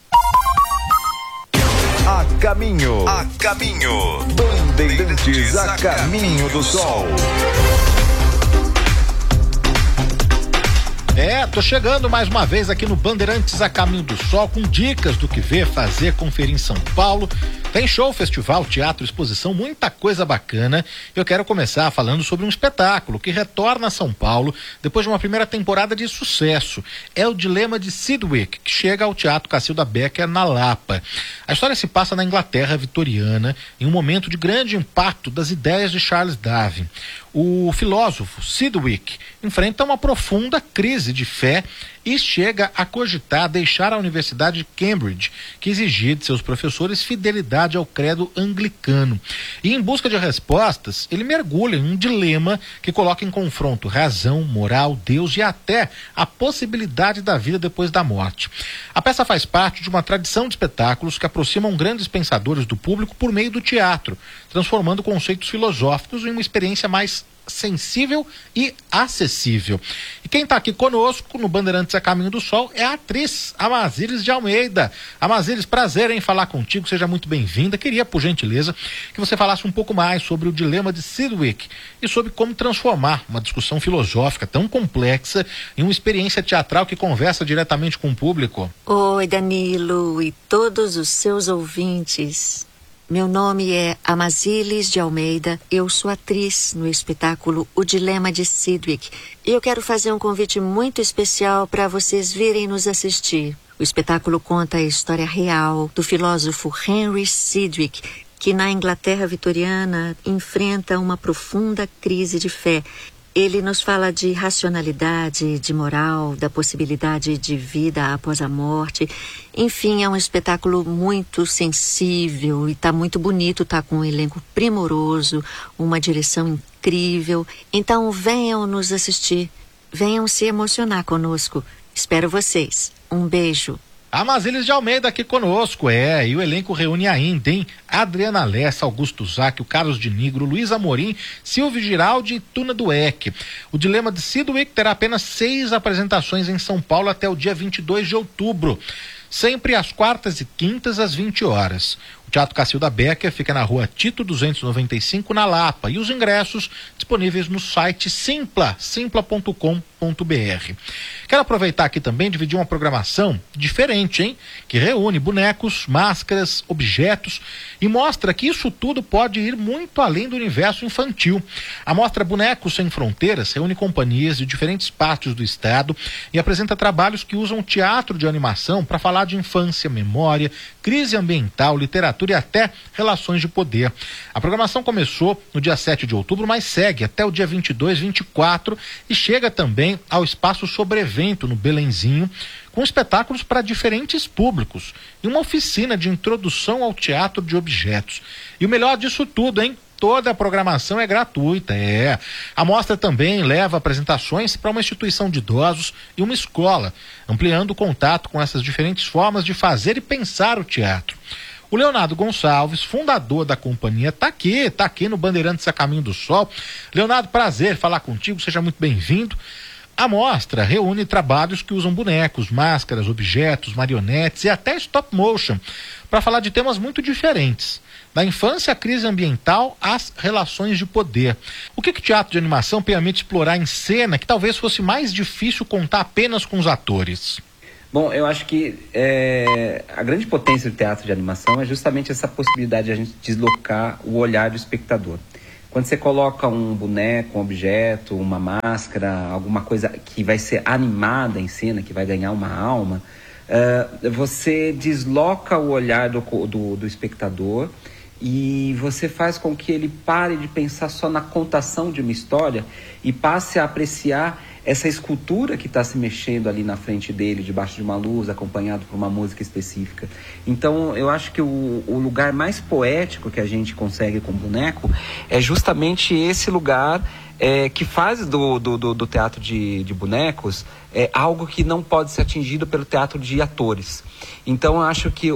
A caminho. Bandeirantes a caminho do sol.
Tô chegando mais uma vez aqui no Bandeirantes a Caminho do Sol com dicas do que ver, fazer, conferir em São Paulo. Tem show, festival, teatro, exposição, muita coisa bacana. Eu quero começar falando sobre um espetáculo que retorna a São Paulo depois de uma primeira temporada de sucesso. É o Dilema de Sidwick, que chega ao Teatro Cacilda Becker na Lapa. A história se passa na Inglaterra vitoriana, em um momento de grande impacto das ideias de Charles Darwin. O filósofo Sidwick enfrenta uma profunda crise de fé e chega a cogitar deixar a Universidade de Cambridge, que exigia de seus professores fidelidade ao credo anglicano. E em busca de respostas, ele mergulha em um dilema que coloca em confronto razão, moral, Deus e até a possibilidade da vida depois da morte. A peça faz parte de uma tradição de espetáculos que aproximam grandes pensadores do público por meio do teatro, transformando conceitos filosóficos em uma experiência mais sensível e acessível. E quem está aqui conosco no Bandeirantes a Caminho do Sol é a atriz Amazilis de Almeida. Amazilis, prazer em falar contigo, seja muito bem-vinda. Queria, por gentileza, que você falasse um pouco mais sobre o Dilema de Sidwick e sobre como transformar uma discussão filosófica tão complexa em uma experiência teatral que conversa diretamente com o público.
Oi, Danilo e todos os seus ouvintes. Meu nome é Amazilis de Almeida, eu sou atriz no espetáculo O Dilema de Sidwick e eu quero fazer um convite muito especial para vocês virem nos assistir. O espetáculo conta a história real do filósofo Henry Sidwick, que na Inglaterra vitoriana enfrenta uma profunda crise de fé. Ele nos fala de racionalidade, de moral, da possibilidade de vida após a morte. Enfim, é um espetáculo muito sensível e tá muito bonito, tá com um elenco primoroso, uma direção incrível. Então venham nos assistir, venham se emocionar conosco. Espero vocês. Um beijo.
Amazilis de Almeida aqui conosco, e o elenco reúne ainda, hein? Adriana Lessa, Augusto Zac, o Carlos de Nigro, Luiz Amorim, Silvio Giraldi e Tuna Dueck. O Dilema de Sidwick terá apenas 6 apresentações em São Paulo até o dia 22 de outubro. Sempre às quartas e quintas, às 20 horas. O Teatro Cacilda Becker fica na rua Tito 295, na Lapa. E os ingressos disponíveis no site simpla.com.br. Quero aproveitar aqui também e dividir uma programação diferente, hein? Que reúne bonecos, máscaras, objetos e mostra que isso tudo pode ir muito além do universo infantil. A mostra Bonecos Sem Fronteiras reúne companhias de diferentes partes do estado e apresenta trabalhos que usam teatro de animação para falar de infância, memória, crise ambiental, literatura e até relações de poder. A programação começou no dia 7 de outubro, mas segue até o dia 22, 24 e chega também ao Espaço Sobrevento, no Belenzinho, com espetáculos para diferentes públicos e uma oficina de introdução ao teatro de objetos. E o melhor disso tudo, hein? Toda a programação é gratuita, A mostra também leva apresentações para uma instituição de idosos e uma escola, ampliando o contato com essas diferentes formas de fazer e pensar o teatro. O Leonardo Gonçalves, fundador da companhia, tá aqui no Bandeirantes a Caminho do Sol. Leonardo, prazer falar contigo, seja muito bem-vindo. A mostra reúne trabalhos que usam bonecos, máscaras, objetos, marionetes e até stop motion para falar de temas muito diferentes. Da infância à crise ambiental às relações de poder. O que teatro de animação permite explorar em cena que talvez fosse mais difícil contar apenas com os atores?
Bom, eu acho que a grande potência do teatro de animação é justamente essa possibilidade de a gente deslocar o olhar do espectador. Quando você coloca um boneco, um objeto, uma máscara, alguma coisa que vai ser animada em cena, que vai ganhar uma alma, você desloca o olhar do espectador e você faz com que ele pare de pensar só na contação de uma história e passe a apreciar essa escultura que está se mexendo ali na frente dele, debaixo de uma luz, acompanhado por uma música específica. Então, eu acho que o lugar mais poético que a gente consegue com o boneco é justamente esse lugar que faz do teatro de bonecos algo que não pode ser atingido pelo teatro de atores. Então, eu acho que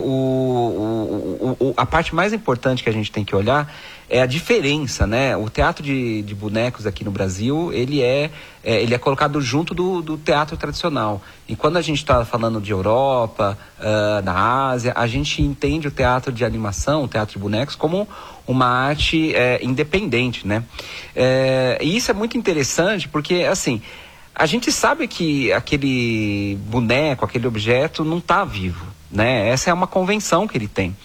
a parte mais importante que a gente tem que olhar é a diferença, né? O teatro de bonecos aqui no Brasil, ele é colocado junto do teatro tradicional. E quando a gente está falando de Europa, da Ásia, a gente entende o teatro de animação, o teatro de bonecos, como uma arte independente, né? E isso é muito interessante porque, assim, a gente sabe que aquele boneco, aquele objeto não está vivo, né? Essa é uma convenção que ele tem.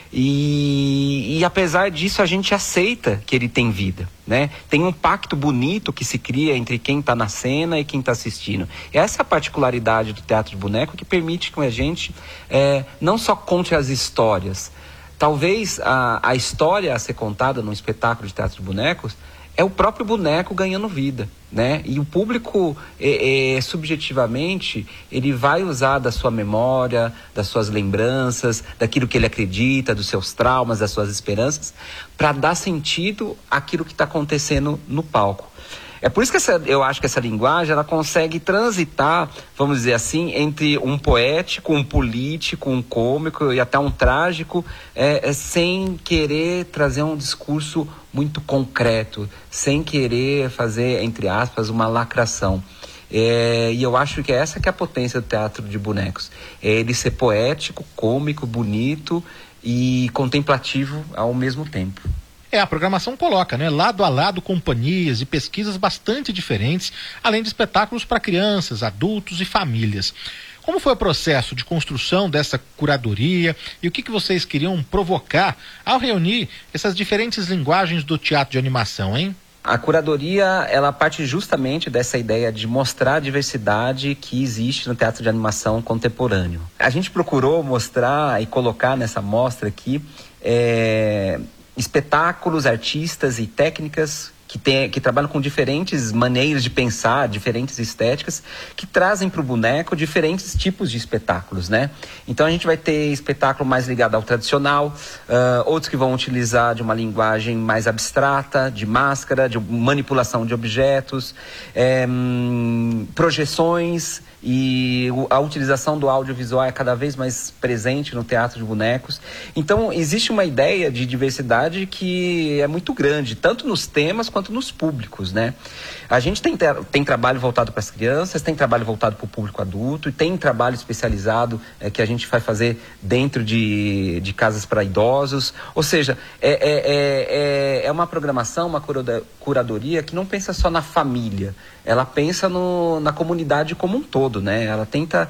E apesar disso, a gente aceita que ele tem vida, né? Tem um pacto bonito que se cria entre quem está na cena e quem está assistindo. Essa é a particularidade do teatro de boneco que permite que a gente não só conte as histórias. Talvez a história a ser contada num espetáculo de teatro de bonecos é o próprio boneco ganhando vida, né? E o público, subjetivamente, ele vai usar da sua memória, das suas lembranças, daquilo que ele acredita, dos seus traumas, das suas esperanças, para dar sentido àquilo que está acontecendo no palco. É por isso que eu acho que essa linguagem ela consegue transitar, vamos dizer assim, entre um poético, um político, um cômico e até um trágico, sem querer trazer um discurso muito concreto, sem querer fazer, entre aspas, uma lacração. E eu acho que essa que é a potência do teatro de bonecos. É ele ser poético, cômico, bonito e contemplativo ao mesmo tempo.
A programação coloca, né, lado a lado companhias e pesquisas bastante diferentes, além de espetáculos para crianças, adultos e famílias. Como foi o processo de construção dessa curadoria e o que vocês queriam provocar ao reunir essas diferentes linguagens do teatro de animação, hein?
A curadoria, ela parte justamente dessa ideia de mostrar a diversidade que existe no teatro de animação contemporâneo. A gente procurou mostrar e colocar nessa mostra aqui espetáculos, artistas e técnicas que trabalham com diferentes maneiras de pensar, diferentes estéticas, que trazem para o boneco diferentes tipos de espetáculos, né? Então a gente vai ter espetáculo mais ligado ao tradicional, outros que vão utilizar de uma linguagem mais abstrata, de máscara, de manipulação de objetos, projeções, e a utilização do audiovisual é cada vez mais presente no teatro de bonecos. Então, existe uma ideia de diversidade que é muito grande, tanto nos temas quanto nos públicos, né? A gente tem trabalho voltado para as crianças, tem trabalho voltado para o público adulto, e tem trabalho especializado que a gente vai fazer dentro de casas para idosos. Ou seja, é uma programação, uma curadoria que não pensa só na família, ela pensa na comunidade como um todo, né? Ela tenta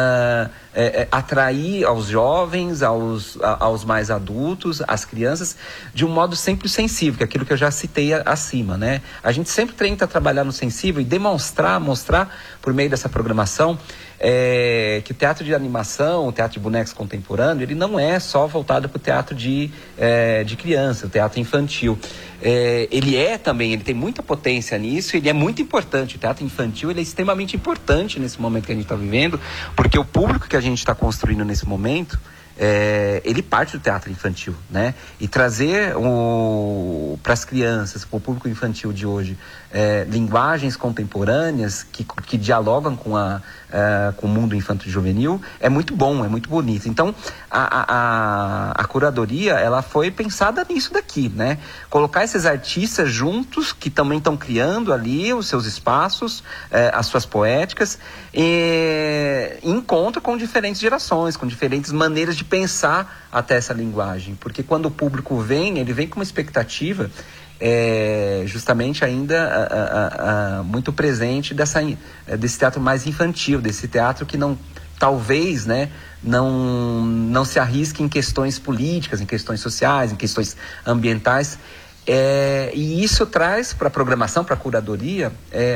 atrair aos jovens, aos mais adultos, às crianças, de um modo sempre sensível, que é aquilo que eu já citei acima, né? A gente sempre tenta trabalhar no sensível e mostrar por meio dessa programação que o teatro de animação, o teatro de bonecos contemporâneo, ele não é só voltado para o teatro de criança, o teatro infantil. Ele tem muita potência nisso, ele é muito importante. O teatro infantil ele é extremamente importante nesse momento que a gente está vivendo, porque o público que a gente está construindo nesse momento ele parte do teatro infantil, né? E trazer para as crianças, para o público infantil de hoje, linguagens contemporâneas que dialogam com o mundo infanto-juvenil é muito bom, é muito bonito. Então, a curadoria, ela foi pensada nisso daqui, né? Colocar esses artistas juntos, que também estão criando ali os seus espaços, as suas poéticas, em encontro com diferentes gerações, com diferentes maneiras de pensar até essa linguagem. Porque quando o público vem, ele vem com uma expectativa justamente ainda muito presente desse teatro mais infantil, desse teatro que não, talvez, né, não se arrisque em questões políticas, em questões sociais, em questões ambientais. E isso traz para a programação, para a curadoria,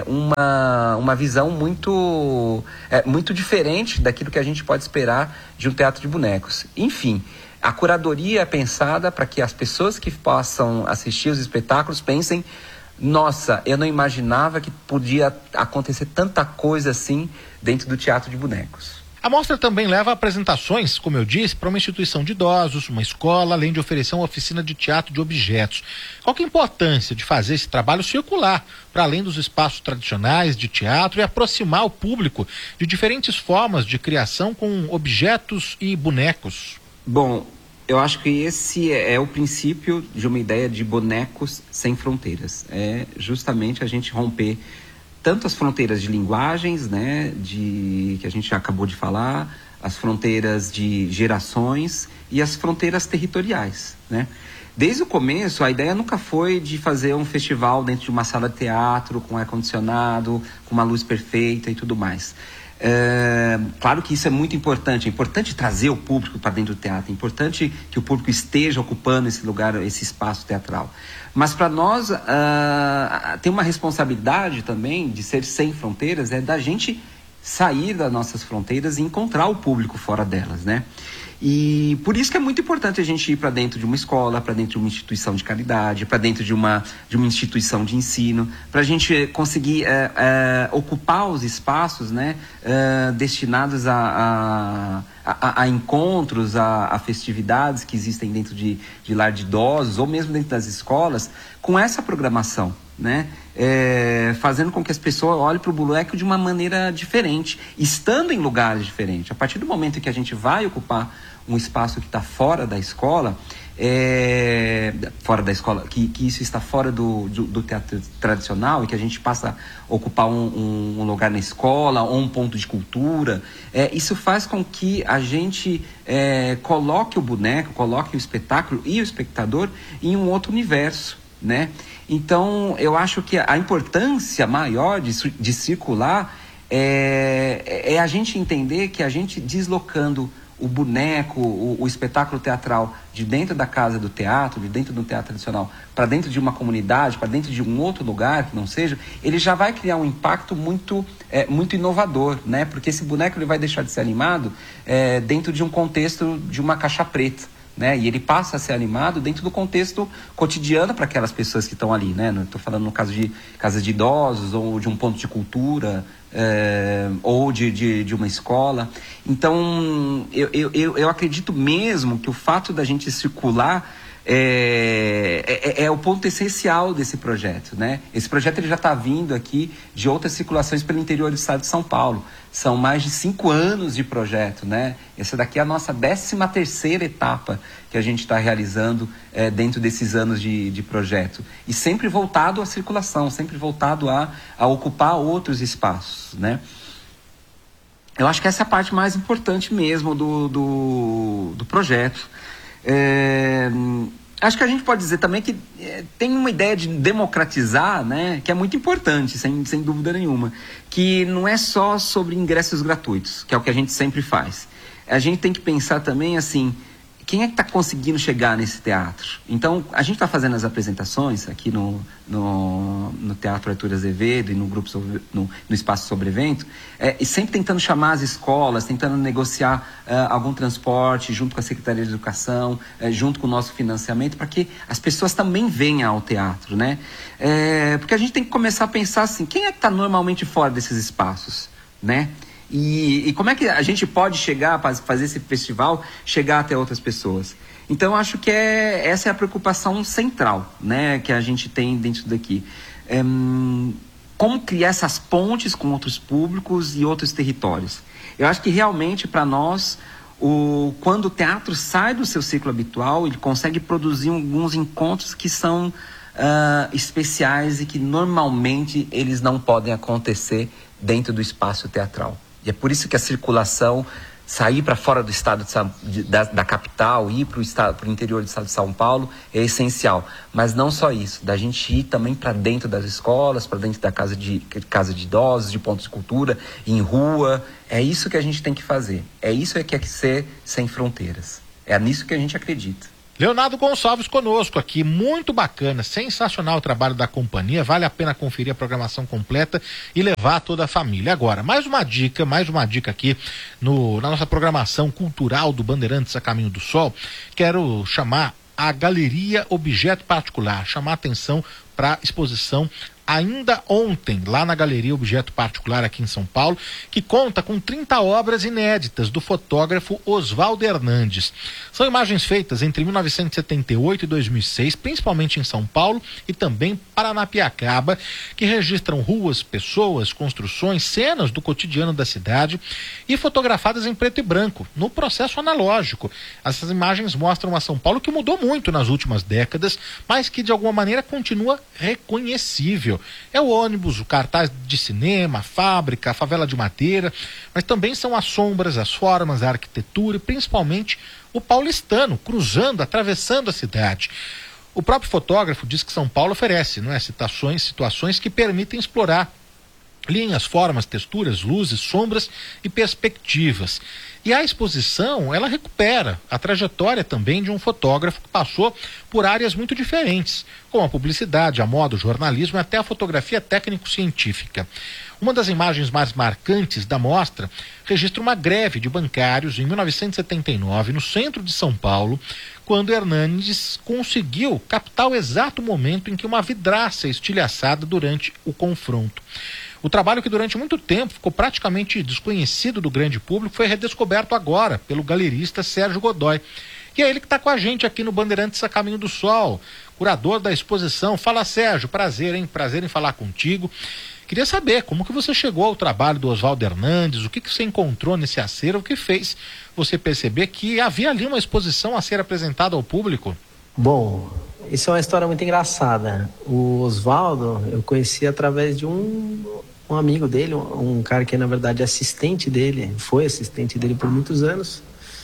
uma visão muito diferente daquilo que a gente pode esperar de um teatro de bonecos. Enfim, a curadoria é pensada para que as pessoas que possam assistir os espetáculos pensem: nossa, eu não imaginava que podia acontecer tanta coisa assim dentro do teatro de bonecos.
A mostra também leva apresentações, como eu disse, para uma instituição de idosos, uma escola, além de oferecer uma oficina de teatro de objetos. Qual que é a importância de fazer esse trabalho circular, para além dos espaços tradicionais de teatro, e aproximar o público de diferentes formas de criação com objetos e bonecos?
Bom, eu acho que esse é o princípio de uma ideia de bonecos sem fronteiras. É justamente a gente romper tanto as fronteiras de linguagens, né, que a gente já acabou de falar, as fronteiras de gerações e as fronteiras territoriais, né? Desde o começo, a ideia nunca foi de fazer um festival dentro de uma sala de teatro, com ar-condicionado, com uma luz perfeita e tudo mais. Claro que isso é muito importante. É importante trazer o público para dentro do teatro. É importante que o público esteja ocupando esse lugar, esse espaço teatral. Mas para nós tem uma responsabilidade também de ser sem fronteiras, da gente sair das nossas fronteiras e encontrar o público fora delas, né? E por isso que é muito importante a gente ir para dentro de uma escola, para dentro de uma instituição de caridade, para dentro de uma instituição de ensino, para a gente conseguir ocupar os espaços, né, destinados a encontros, a festividades que existem dentro de lar de idosos ou mesmo dentro das escolas, com essa programação, né? Fazendo com que as pessoas olhem para o boneco de uma maneira diferente, estando em lugares diferentes. A partir do momento que a gente vai ocupar um espaço que está fora da escola, que isso está fora do teatro tradicional, e que a gente passa a ocupar um lugar na escola ou um ponto de cultura, isso faz com que a gente coloque o boneco, coloque o espetáculo e o espectador em um outro universo, né? Então, eu acho que a importância maior de circular é a gente entender que a gente deslocando o boneco, o espetáculo teatral de dentro da casa do teatro, de dentro do teatro tradicional, para dentro de uma comunidade, para dentro de um outro lugar que não seja, ele já vai criar um impacto muito inovador, né? Porque esse boneco ele vai deixar de ser animado dentro de um contexto de uma caixa preta, né? E ele passa a ser animado dentro do contexto cotidiano para aquelas pessoas que estão ali, né? Estou falando no caso de casas de idosos ou de um ponto de cultura, ou de uma escola. Então, eu acredito mesmo que o fato da gente circular é o ponto essencial desse projeto, né? Esse projeto ele já está vindo aqui de outras circulações pelo interior do estado de São Paulo. São mais de 5 anos de projeto, né? Essa daqui é a nossa 13ª etapa que a gente está realizando dentro desses anos de projeto. E sempre voltado à circulação, sempre voltado a ocupar outros espaços, né? Eu acho que essa é a parte mais importante mesmo do projeto. Acho que a gente pode dizer também que tem uma ideia de democratizar, né, que é muito importante, sem dúvida nenhuma, que não é só sobre ingressos gratuitos, que é o que a gente sempre faz. A gente tem que pensar também assim, quem é que está conseguindo chegar nesse teatro? Então, a gente está fazendo as apresentações aqui no Teatro Arthur Azevedo e no grupo no Espaço Sobre Evento, e sempre tentando chamar as escolas, tentando negociar algum transporte junto com a Secretaria de Educação, junto com o nosso financiamento, para que as pessoas também venham ao teatro, né? Porque a gente tem que começar a pensar assim, quem é que está normalmente fora desses espaços, né? E como é que a gente pode chegar, para fazer esse festival, chegar até outras pessoas? Então, eu acho que essa é a preocupação central, né, que a gente tem dentro daqui. Como criar essas pontes com outros públicos e outros territórios. Eu acho que realmente, para nós, quando o teatro sai do seu ciclo habitual, ele consegue produzir alguns encontros que são especiais e que normalmente eles não podem acontecer dentro do espaço teatral. E é por isso que a circulação, sair para fora do estado da capital, ir para o interior do estado de São Paulo é essencial. Mas não só isso, da gente ir também para dentro das escolas, para dentro da casa de idosos, de pontos de cultura, em rua. É isso que a gente tem que fazer. É isso que é ser sem fronteiras. É nisso que a gente acredita.
Leonardo Gonçalves conosco aqui, muito bacana, sensacional o trabalho da companhia, vale a pena conferir a programação completa e levar toda a família. Agora, mais uma dica aqui na nossa programação cultural do Bandeirantes a Caminho do Sol. Quero chamar a Galeria Objeto Particular, chamar a atenção para a exposição ainda ontem, lá na Galeria Objeto Particular aqui em São Paulo, que conta com 30 obras inéditas do fotógrafo Oswaldo Hernandes. São imagens feitas entre 1978 e 2006, principalmente em São Paulo e também Paranapiacaba, que registram ruas, pessoas, construções, cenas do cotidiano da cidade e fotografadas em preto e branco, no processo analógico. Essas imagens mostram uma São Paulo que mudou muito nas últimas décadas, mas que de alguma maneira continua reconhecível. É o ônibus, o cartaz de cinema, a fábrica, a favela de madeira, mas também são as sombras, as formas, a arquitetura e principalmente o paulistano, cruzando, atravessando a cidade. O próprio fotógrafo diz que São Paulo oferece, situações que permitem explorar linhas, formas, texturas, luzes, sombras e perspectivas. E a exposição, ela recupera a trajetória também de um fotógrafo que passou por áreas muito diferentes, como a publicidade, a moda, o jornalismo e até a fotografia técnico-científica. Uma das imagens mais marcantes da mostra registra uma greve de bancários em 1979, no centro de São Paulo, quando Hernandes conseguiu captar o exato momento em que uma vidraça é estilhaçada durante o confronto. O trabalho, que durante muito tempo ficou praticamente desconhecido do grande público, foi redescoberto agora pelo galerista Sérgio Godoy. E é ele que está com a gente aqui no Bandeirantes a Caminho do Sol, curador da exposição. Fala, Sérgio, prazer em falar contigo. Queria saber como que você chegou ao trabalho do Oswaldo Hernandes, o que você encontrou nesse acervo que fez você perceber que havia ali uma exposição a ser apresentada ao público.
Bom, isso é uma história muito engraçada. O Oswaldo eu conheci através de um amigo dele, um cara que na verdade é assistente dele, foi assistente dele por muitos anos,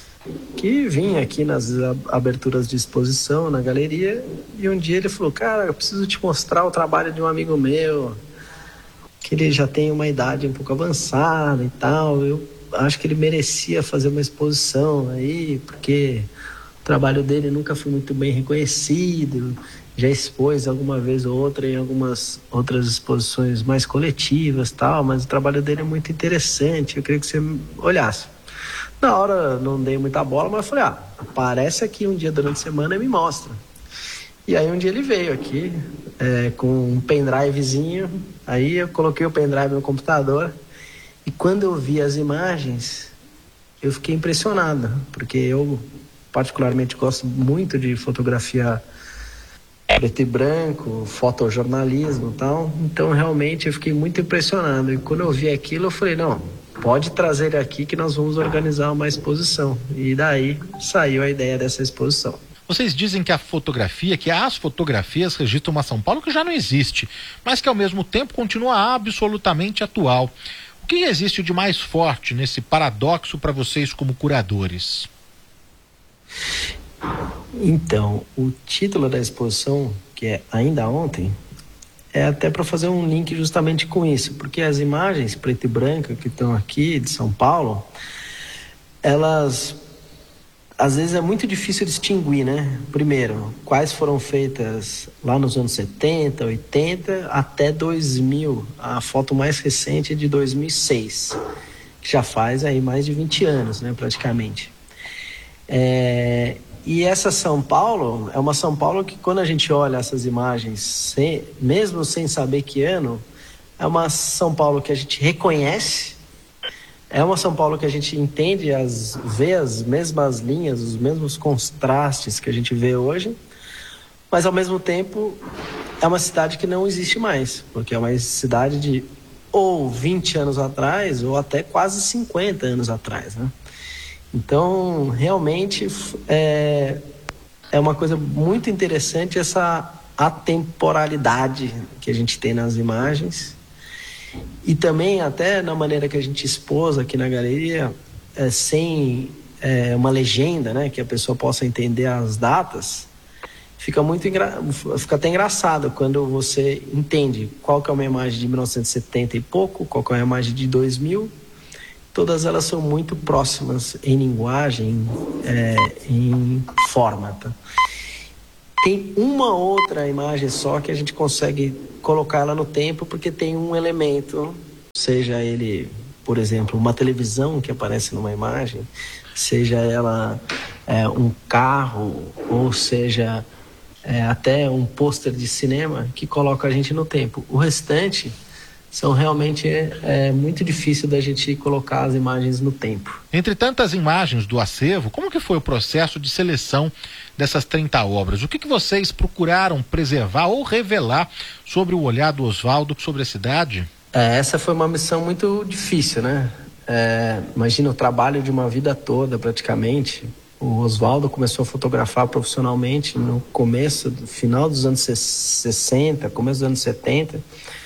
que vinha aqui nas aberturas de exposição na galeria, e um dia ele falou: cara, eu preciso te mostrar o trabalho de um amigo meu, que ele já tem uma idade um pouco avançada e tal, eu acho que ele merecia fazer uma exposição aí, porque o trabalho dele nunca foi muito bem reconhecido, já expôs alguma vez ou outra em algumas outras exposições mais coletivas, tal, mas o trabalho dele é muito interessante, eu queria que você olhasse. Na hora não dei muita bola, mas falei: aparece aqui um dia durante a semana e me mostra. E aí um dia ele veio aqui com um pendrivezinho, aí eu coloquei o pendrive no computador, e quando eu vi as imagens eu fiquei impressionado, porque eu particularmente gosto muito de fotografia preto e branco, fotojornalismo e tal, então realmente eu fiquei muito impressionado, e quando eu vi aquilo eu falei: não, pode trazer ele aqui que nós vamos organizar uma exposição, e daí saiu a ideia dessa exposição.
Vocês dizem que as fotografias registram uma São Paulo que já não existe, mas que ao mesmo tempo continua absolutamente atual. O que existe de mais forte nesse paradoxo para vocês como curadores?
Então, o título da exposição, que é Ainda Ontem, é até para fazer um link justamente com isso, porque as imagens preto e branco que estão aqui de São Paulo, elas, às vezes é muito difícil distinguir, né? Primeiro, quais foram feitas lá nos anos 70, 80 até 2000. A foto mais recente é de 2006, que já faz aí mais de 20 anos, né, praticamente. E essa São Paulo é uma São Paulo que, quando a gente olha essas imagens, mesmo sem saber que ano, é uma São Paulo que a gente reconhece, É uma São Paulo que a gente entende, vê as mesmas linhas, os mesmos contrastes que a gente vê hoje, mas ao mesmo tempo é uma cidade que não existe mais, porque é uma cidade de ou 20 anos atrás ou até quase 50 anos atrás, né? Então, realmente é uma coisa muito interessante essa atemporalidade que a gente tem nas imagens. E também até na maneira que a gente expôs aqui na galeria, sem uma legenda, né, que a pessoa possa entender as datas, fica até engraçado quando você entende qual que é uma imagem de 1970 e pouco, qual que é uma imagem de 2000. Todas elas são muito próximas em linguagem, em forma, tá? Tem uma outra imagem só que a gente consegue colocar ela no tempo, porque tem um elemento, seja ele, por exemplo, uma televisão que aparece numa imagem, seja ela um carro, ou seja até um pôster de cinema, que coloca a gente no tempo. O restante são realmente muito difícil da gente colocar as imagens no tempo.
Entre tantas imagens do acervo, como que foi o processo de seleção dessas 30 obras? O que vocês procuraram preservar ou revelar sobre o olhar do Oswaldo sobre a cidade?
Essa foi uma missão muito difícil, né? Imagina o trabalho de uma vida toda, praticamente. O Oswaldo começou a fotografar profissionalmente no final dos anos 60, começo dos anos 70.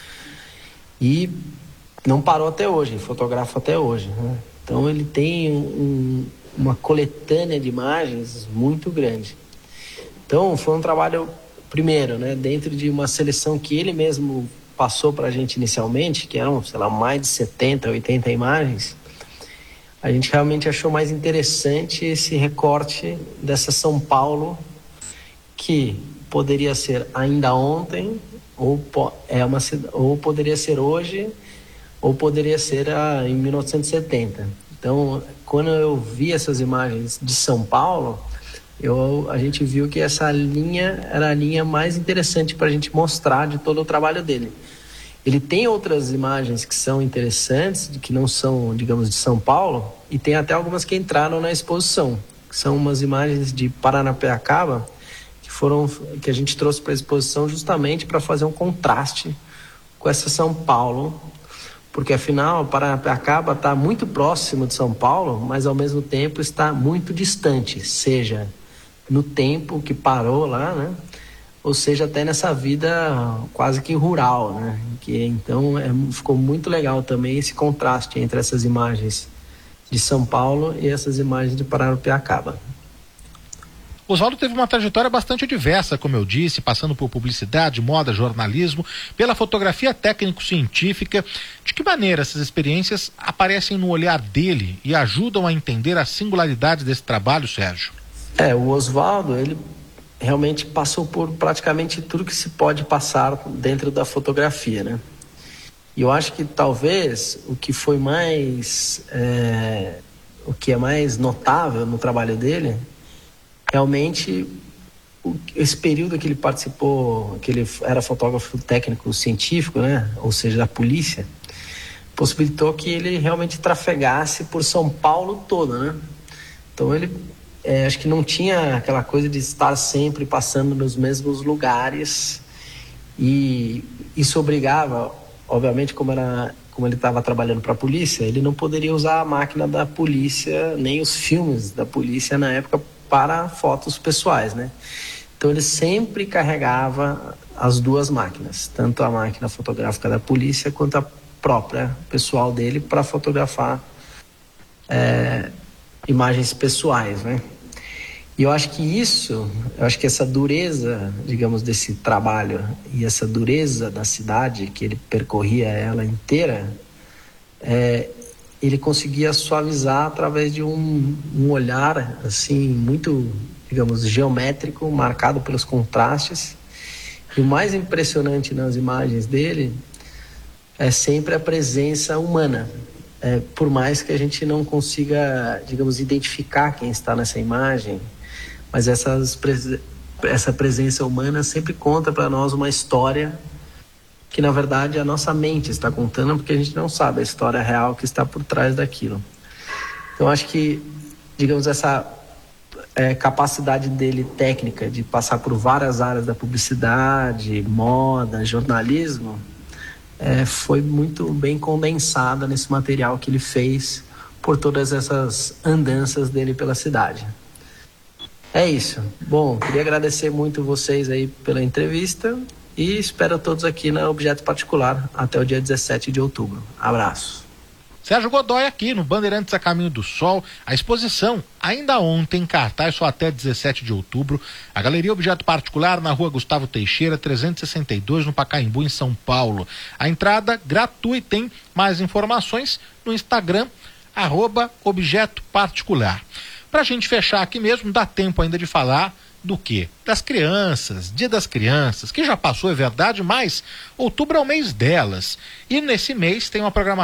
E não parou até hoje, fotografa até hoje, né? Então ele tem uma coletânea de imagens muito grande. Então foi um trabalho, primeiro, né, dentro de uma seleção que ele mesmo passou para a gente inicialmente, que eram, sei lá, mais de 70, 80 imagens. A gente realmente achou mais interessante esse recorte dessa São Paulo, que poderia ser ainda ontem, ou poderia ser hoje, ou poderia ser em 1970. Então, quando eu vi essas imagens de São Paulo, a gente viu que essa linha era a linha mais interessante para a gente mostrar de todo o trabalho dele. Ele tem outras imagens que são interessantes, que não são, digamos, de São Paulo, e tem até algumas que entraram na exposição, que são umas imagens de Paranapiacaba, que a gente trouxe para a exposição justamente para fazer um contraste com essa São Paulo, porque afinal Paranapiacaba está muito próximo de São Paulo, mas ao mesmo tempo está muito distante, seja no tempo que parou lá, né? Ou seja, até nessa vida quase que rural, né? Então ficou muito legal também esse contraste entre essas imagens de São Paulo e essas imagens de Paranapiacaba.
Oswaldo teve uma trajetória bastante diversa, como eu disse, passando por publicidade, moda, jornalismo, pela fotografia técnico-científica. De que maneira essas experiências aparecem no olhar dele e ajudam a entender a singularidade desse trabalho, Sérgio?
O Oswaldo, ele realmente passou por praticamente tudo que se pode passar dentro da fotografia, né? E eu acho que talvez o que foi o que é mais notável no trabalho dele, realmente esse período que ele participou, que ele era fotógrafo técnico científico, né, ou seja, da polícia, possibilitou que ele realmente trafegasse por São Paulo toda, né? Então ele acho que não tinha aquela coisa de estar sempre passando nos mesmos lugares, e isso obrigava, obviamente, como ele estava trabalhando para a polícia, ele não poderia usar a máquina da polícia, nem os filmes da polícia na época, para fotos pessoais, né? Então ele sempre carregava as duas máquinas, tanto a máquina fotográfica da polícia quanto a própria pessoal dele, para fotografar imagens pessoais, né? E eu acho que essa dureza, digamos, desse trabalho e essa dureza da cidade, que ele percorria ela inteira, ele conseguia suavizar através de um olhar, assim, muito, digamos, geométrico, marcado pelos contrastes. E o mais impressionante nas imagens dele é sempre a presença humana. Por mais que a gente não consiga, digamos, identificar quem está nessa imagem, mas essa presença humana sempre conta para nós uma história que na verdade a nossa mente está contando, porque a gente não sabe a história real que está por trás daquilo. Então acho que, digamos, essa capacidade dele técnica de passar por várias áreas da publicidade, moda, jornalismo, foi muito bem condensada nesse material que ele fez por todas essas andanças dele pela cidade. É isso. Bom, queria agradecer muito vocês aí pela entrevista e espero todos aqui na Objeto Particular até o dia 17 de outubro. Abraço.
Sérgio Godoy aqui no Bandeirantes a Caminho do Sol. A exposição ainda ontem em cartaz, só até 17 de outubro. A Galeria Objeto Particular na Rua Gustavo Teixeira, 362, no Pacaembu, em São Paulo. A entrada gratuita. Tem mais informações no Instagram, @Objeto Particular. Pra gente fechar aqui mesmo, dá tempo ainda de falar do quê? Das crianças, Dia das Crianças, que já passou, é verdade, mas outubro é o mês delas. E nesse mês tem uma programação